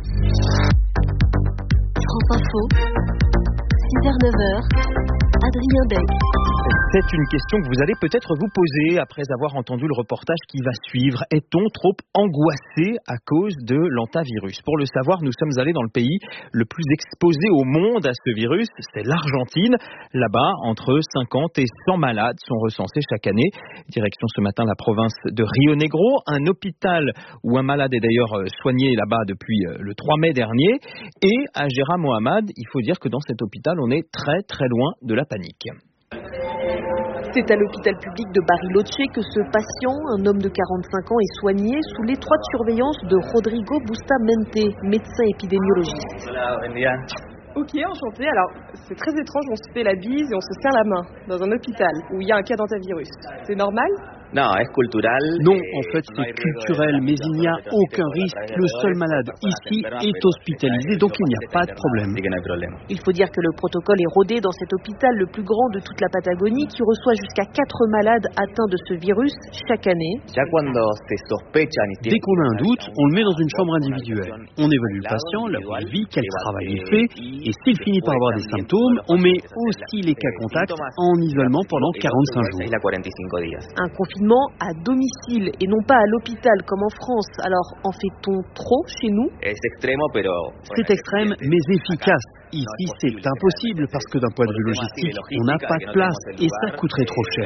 France Info, 6h-9h, Adrien Dac. C'est une question que vous allez peut-être vous poser après avoir entendu le reportage qui va suivre. Est-on trop angoissé à cause de l'hantavirus? Pour le savoir, nous sommes allés dans le pays le plus exposé au monde à ce virus, c'est l'Argentine. Là-bas, entre 50 et 100 malades sont recensés chaque année. Direction ce matin la province de Rio Negro, un hôpital où un malade est d'ailleurs soigné là-bas depuis le 3 mai dernier. Et à Gera Mohamed, il faut dire que dans cet hôpital, on est très très loin de la panique. C'est à l'hôpital public de Bariloche que ce patient, un homme de 45 ans, est soigné sous l'étroite surveillance de Rodrigo Bustamante, médecin épidémiologiste. Ok, enchanté. Alors, c'est très étrange, on se fait la bise et on se serre la main dans un hôpital où il y a un cas d'hantavirus. C'est normal ? Non, en fait c'est culturel, mais il n'y a aucun risque. Le seul malade ici est hospitalisé, donc il n'y a pas de problème. Il faut dire que le protocole est rodé dans cet hôpital le plus grand de toute la Patagonie qui reçoit jusqu'à 4 malades atteints de ce virus chaque année. Dès qu'on a un doute, on le met dans une chambre individuelle. On évalue le patient, la il vit, quel travail est fait, et s'il finit par avoir des symptômes, on met aussi les cas contacts en isolement pendant 45 jours. Un confinement à domicile et non pas à l'hôpital comme en France. Alors, en fait-on trop chez nous? C'est extrême, mais efficace. Ici, c'est impossible parce que d'un point de vue logistique, on n'a pas de place et ça coûterait trop cher.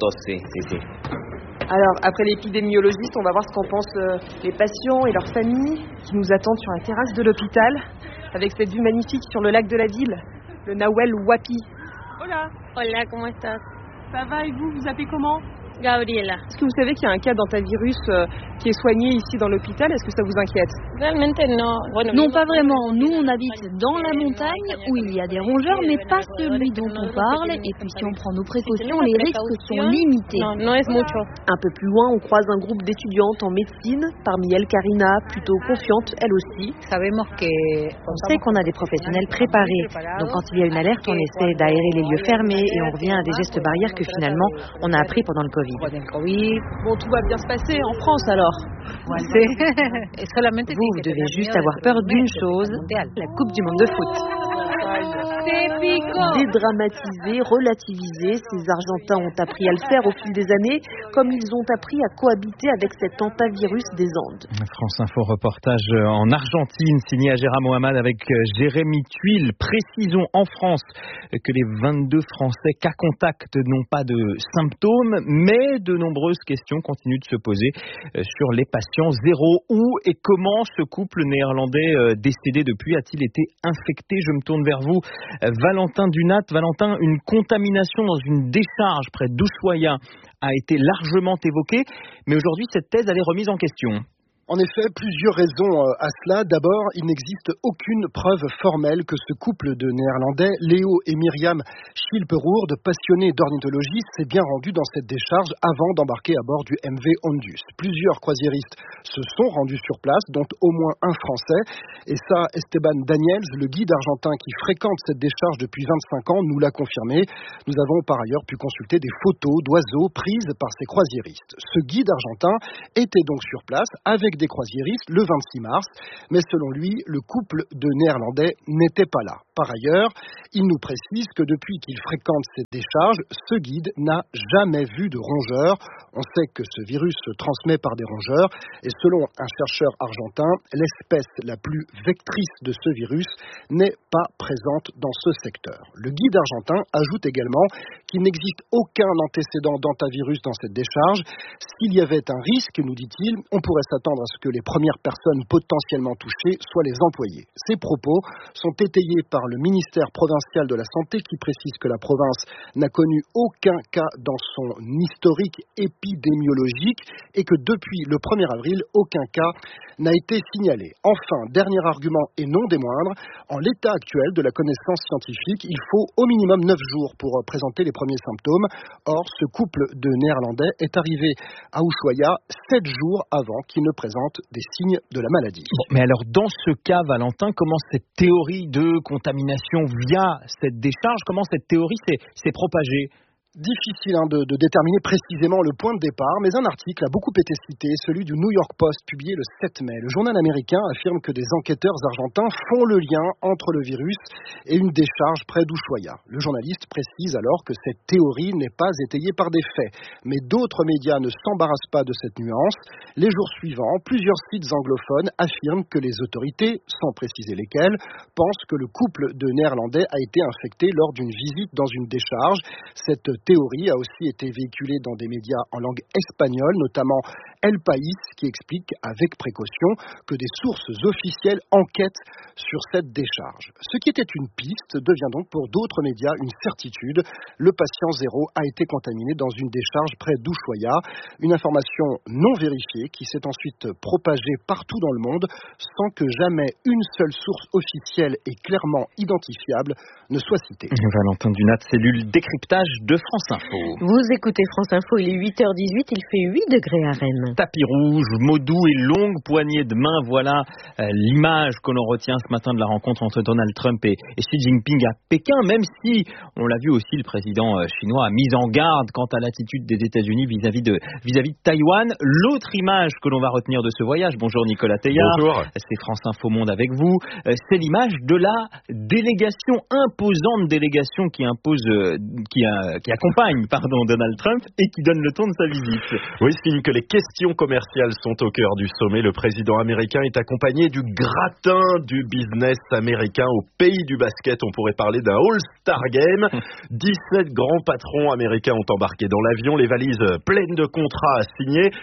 Alors, après l'épidémiologiste, on va voir ce qu'en pensent les patients et leurs familles qui nous attendent sur la terrasse de l'hôpital avec cette vue magnifique sur le lac de la ville, le Nahuel Huapi. Hola. Hola, comment estás? Ça va et vous appelez comment? Gabriela. Est-ce que vous savez qu'il y a un cas d'hantavirus qui est soigné ici dans l'hôpital? Est-ce que ça vous inquiète? Non, pas vraiment. Nous, on habite dans la montagne où il y a des rongeurs, mais pas celui dont on parle. Et puis si on prend nos précautions, les risques sont limités. Un peu plus loin, on croise un groupe d'étudiantes en médecine. Parmi elles, Karina, plutôt confiante, elle aussi. On sait qu'on a des professionnels préparés. Donc quand il y a une alerte, on essaie d'aérer les lieux fermés et on revient à des gestes barrières que finalement on a appris pendant le Covid. Bon, tout va bien se passer en France alors. Vous devez juste avoir peur d'une chose, la Coupe du Monde de foot. Dédramatiser, relativiser, ces Argentins ont appris à le faire au fil des années, comme ils ont appris à cohabiter avec cet hantavirus des Andes. France Info reportage en Argentine, signé Agera Mohamed avec Jérémy Tuile. Précisons en France que les 22 Français cas contact n'ont pas de symptômes, mais de nombreuses questions continuent de se poser sur les patients zéro. Où et comment ce couple néerlandais décédé depuis a-t-il été infecté? Je me tourne vers vous, Valentin Dunat. Valentin, une contamination dans une décharge près d'Ushuaia a été largement évoquée, mais aujourd'hui cette thèse elle est remise en question. En effet, plusieurs raisons à cela. D'abord, il n'existe aucune preuve formelle que ce couple de Néerlandais, Léo et Myriam Schilperoord, passionnés d'ornithologie, s'est bien rendu dans cette décharge avant d'embarquer à bord du MV Ondus. Plusieurs croisiéristes se sont rendus sur place, dont au moins un Français. Et ça, Esteban Daniels, le guide argentin qui fréquente cette décharge depuis 25 ans, nous l'a confirmé. Nous avons par ailleurs pu consulter des photos d'oiseaux prises par ces croisiéristes. Ce guide argentin était donc sur place avec des croisiéristes le 26 mars, mais selon lui, le couple de Néerlandais n'était pas là. Par ailleurs, il nous précise que depuis qu'il fréquente cette décharge, ce guide n'a jamais vu de rongeurs. On sait que ce virus se transmet par des rongeurs et selon un chercheur argentin, l'espèce la plus vectrice de ce virus n'est pas présente dans ce secteur. Le guide argentin ajoute également qu'il n'existe aucun antécédent d'hantavirus dans cette décharge. S'il y avait un risque, nous dit-il, on pourrait s'attendre à ce que les premières personnes potentiellement touchées soient les employés. Ces propos sont étayés par le ministère provincial de la Santé qui précise que la province n'a connu aucun cas dans son historique épidémiologique et que depuis le 1er avril, aucun cas n'a été signalé. Enfin, dernier argument et non des moindres, en l'état actuel de la connaissance scientifique, il faut au minimum 9 jours pour présenter les premiers symptômes. Or, ce couple de Néerlandais est arrivé à Ushuaia 7 jours avant qu'il ne présente des signes de la maladie. Bon, mais alors, dans ce cas, Valentin, comment cette théorie de contamination via cette décharge, comment cette théorie s'est propagée? Difficile de déterminer précisément le point de départ, mais un article a beaucoup été cité, celui du New York Post, publié le 7 mai. Le journal américain affirme que des enquêteurs argentins font le lien entre le virus et une décharge près d'Ushuaia. Le journaliste précise alors que cette théorie n'est pas étayée par des faits. Mais d'autres médias ne s'embarrassent pas de cette nuance. Les jours suivants, plusieurs sites anglophones affirment que les autorités, sans préciser lesquelles, pensent que le couple de Néerlandais a été infecté lors d'une visite dans une décharge. Cette théorie a aussi été véhiculée dans des médias en langue espagnole, notamment El País, qui explique avec précaution que des sources officielles enquêtent sur cette décharge. Ce qui était une piste devient donc pour d'autres médias une certitude. Le patient zéro a été contaminé dans une décharge près d'Ushuaia. Une information non vérifiée qui s'est ensuite propagée partout dans le monde sans que jamais une seule source officielle et clairement identifiable ne soit citée. Valentin Dunat, cellule décryptage de France Info. Vous écoutez France Info, il est 8h18, il fait 8 degrés à Rennes. Tapis rouge, mots doux et longue poignée de main, voilà l'image que l'on retient ce matin de la rencontre entre Donald Trump et Xi Jinping à Pékin, même si, on l'a vu aussi, le président chinois a mis en garde quant à l'attitude des États-Unis vis-à-vis de Taïwan. L'autre image que l'on va retenir de ce voyage, bonjour Nicolas Teillard, bonjour. C'est France Info Monde avec vous, c'est l'image de la imposante délégation qui accompagne Donald Trump et qui donne le ton de sa visite. Oui, signe que les questions commerciales sont au cœur du sommet. Le président américain est accompagné du gratin du business américain au pays du basket. On pourrait parler d'un All-Star Game. 17 grands patrons américains ont embarqué dans l'avion, les valises pleines de contrats à signer.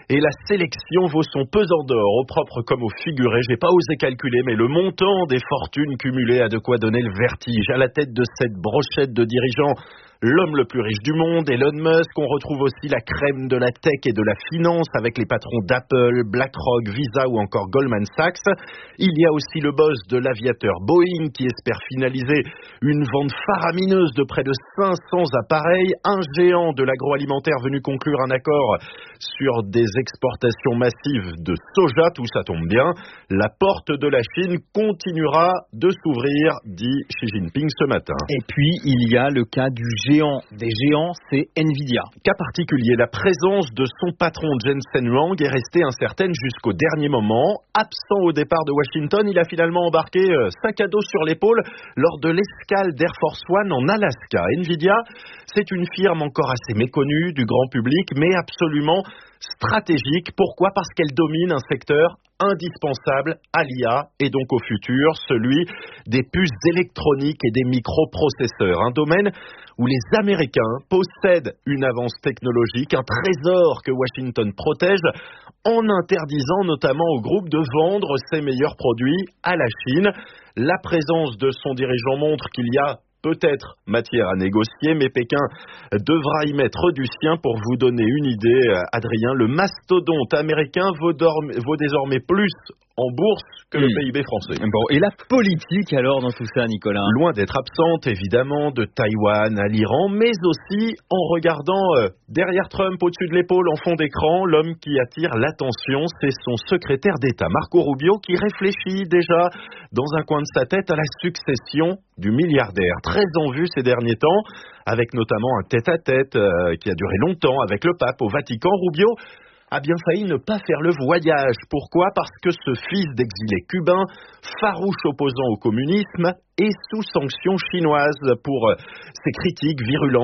Et la sélection vaut son pesant d'or, au propre comme au figuré. J'ai pas osé calculer, mais le montant des fortunes cumulées a de quoi donner le vertige. À la tête de cette brochette de dirigeants, l'homme le plus riche du monde, Elon Musk. On retrouve aussi la crème de la tech et de la finance avec les patrons d'Apple, BlackRock, Visa ou encore Goldman Sachs. Il y a aussi le boss de l'aviateur Boeing qui espère finaliser une vente faramineuse de près de 500 appareils. Un géant de l'agroalimentaire venu conclure un accord sur des exportations massives de soja. Tout ça tombe bien. La porte de la Chine continuera de s'ouvrir, dit Xi Jinping ce matin. Et puis, il y a le cas du géant des géants, c'est Nvidia. Cas particulier, la présence de son patron Jensen Huang est restée incertaine jusqu'au dernier moment. Absent au départ de Washington, il a finalement embarqué sac à dos sur l'épaule lors de l'escale d'Air Force One en Alaska. Nvidia, c'est une firme encore assez méconnue du grand public, mais absolument stratégique. Pourquoi ? Parce qu'elle domine un secteur indispensable à l'IA et donc au futur, celui des puces électroniques et des microprocesseurs. Un domaine où les Américains possèdent une avance technologique, un trésor que Washington protège en interdisant notamment au groupe de vendre ses meilleurs produits à la Chine. La présence de son dirigeant montre qu'il y a peut-être matière à négocier, mais Pékin devra y mettre du sien. Pour vous donner une idée, Adrien, le mastodonte américain vaut désormais plus en bourse que le PIB français. Bon, et la politique alors dans tout ça, Nicolas ? Loin d'être absente, évidemment, de Taïwan à l'Iran, mais aussi en regardant derrière Trump, au-dessus de l'épaule, en fond d'écran, l'homme qui attire l'attention, c'est son secrétaire d'État, Marco Rubio, qui réfléchit déjà dans un coin de sa tête à la succession du milliardaire. Très en vue ces derniers temps, avec notamment un tête-à-tête qui a duré longtemps avec le pape au Vatican. Rubio a bien failli ne pas faire le voyage. Pourquoi ? Parce que ce fils d'exilé cubain, farouche opposant au communisme, est sous sanction chinoise pour ses critiques virulentes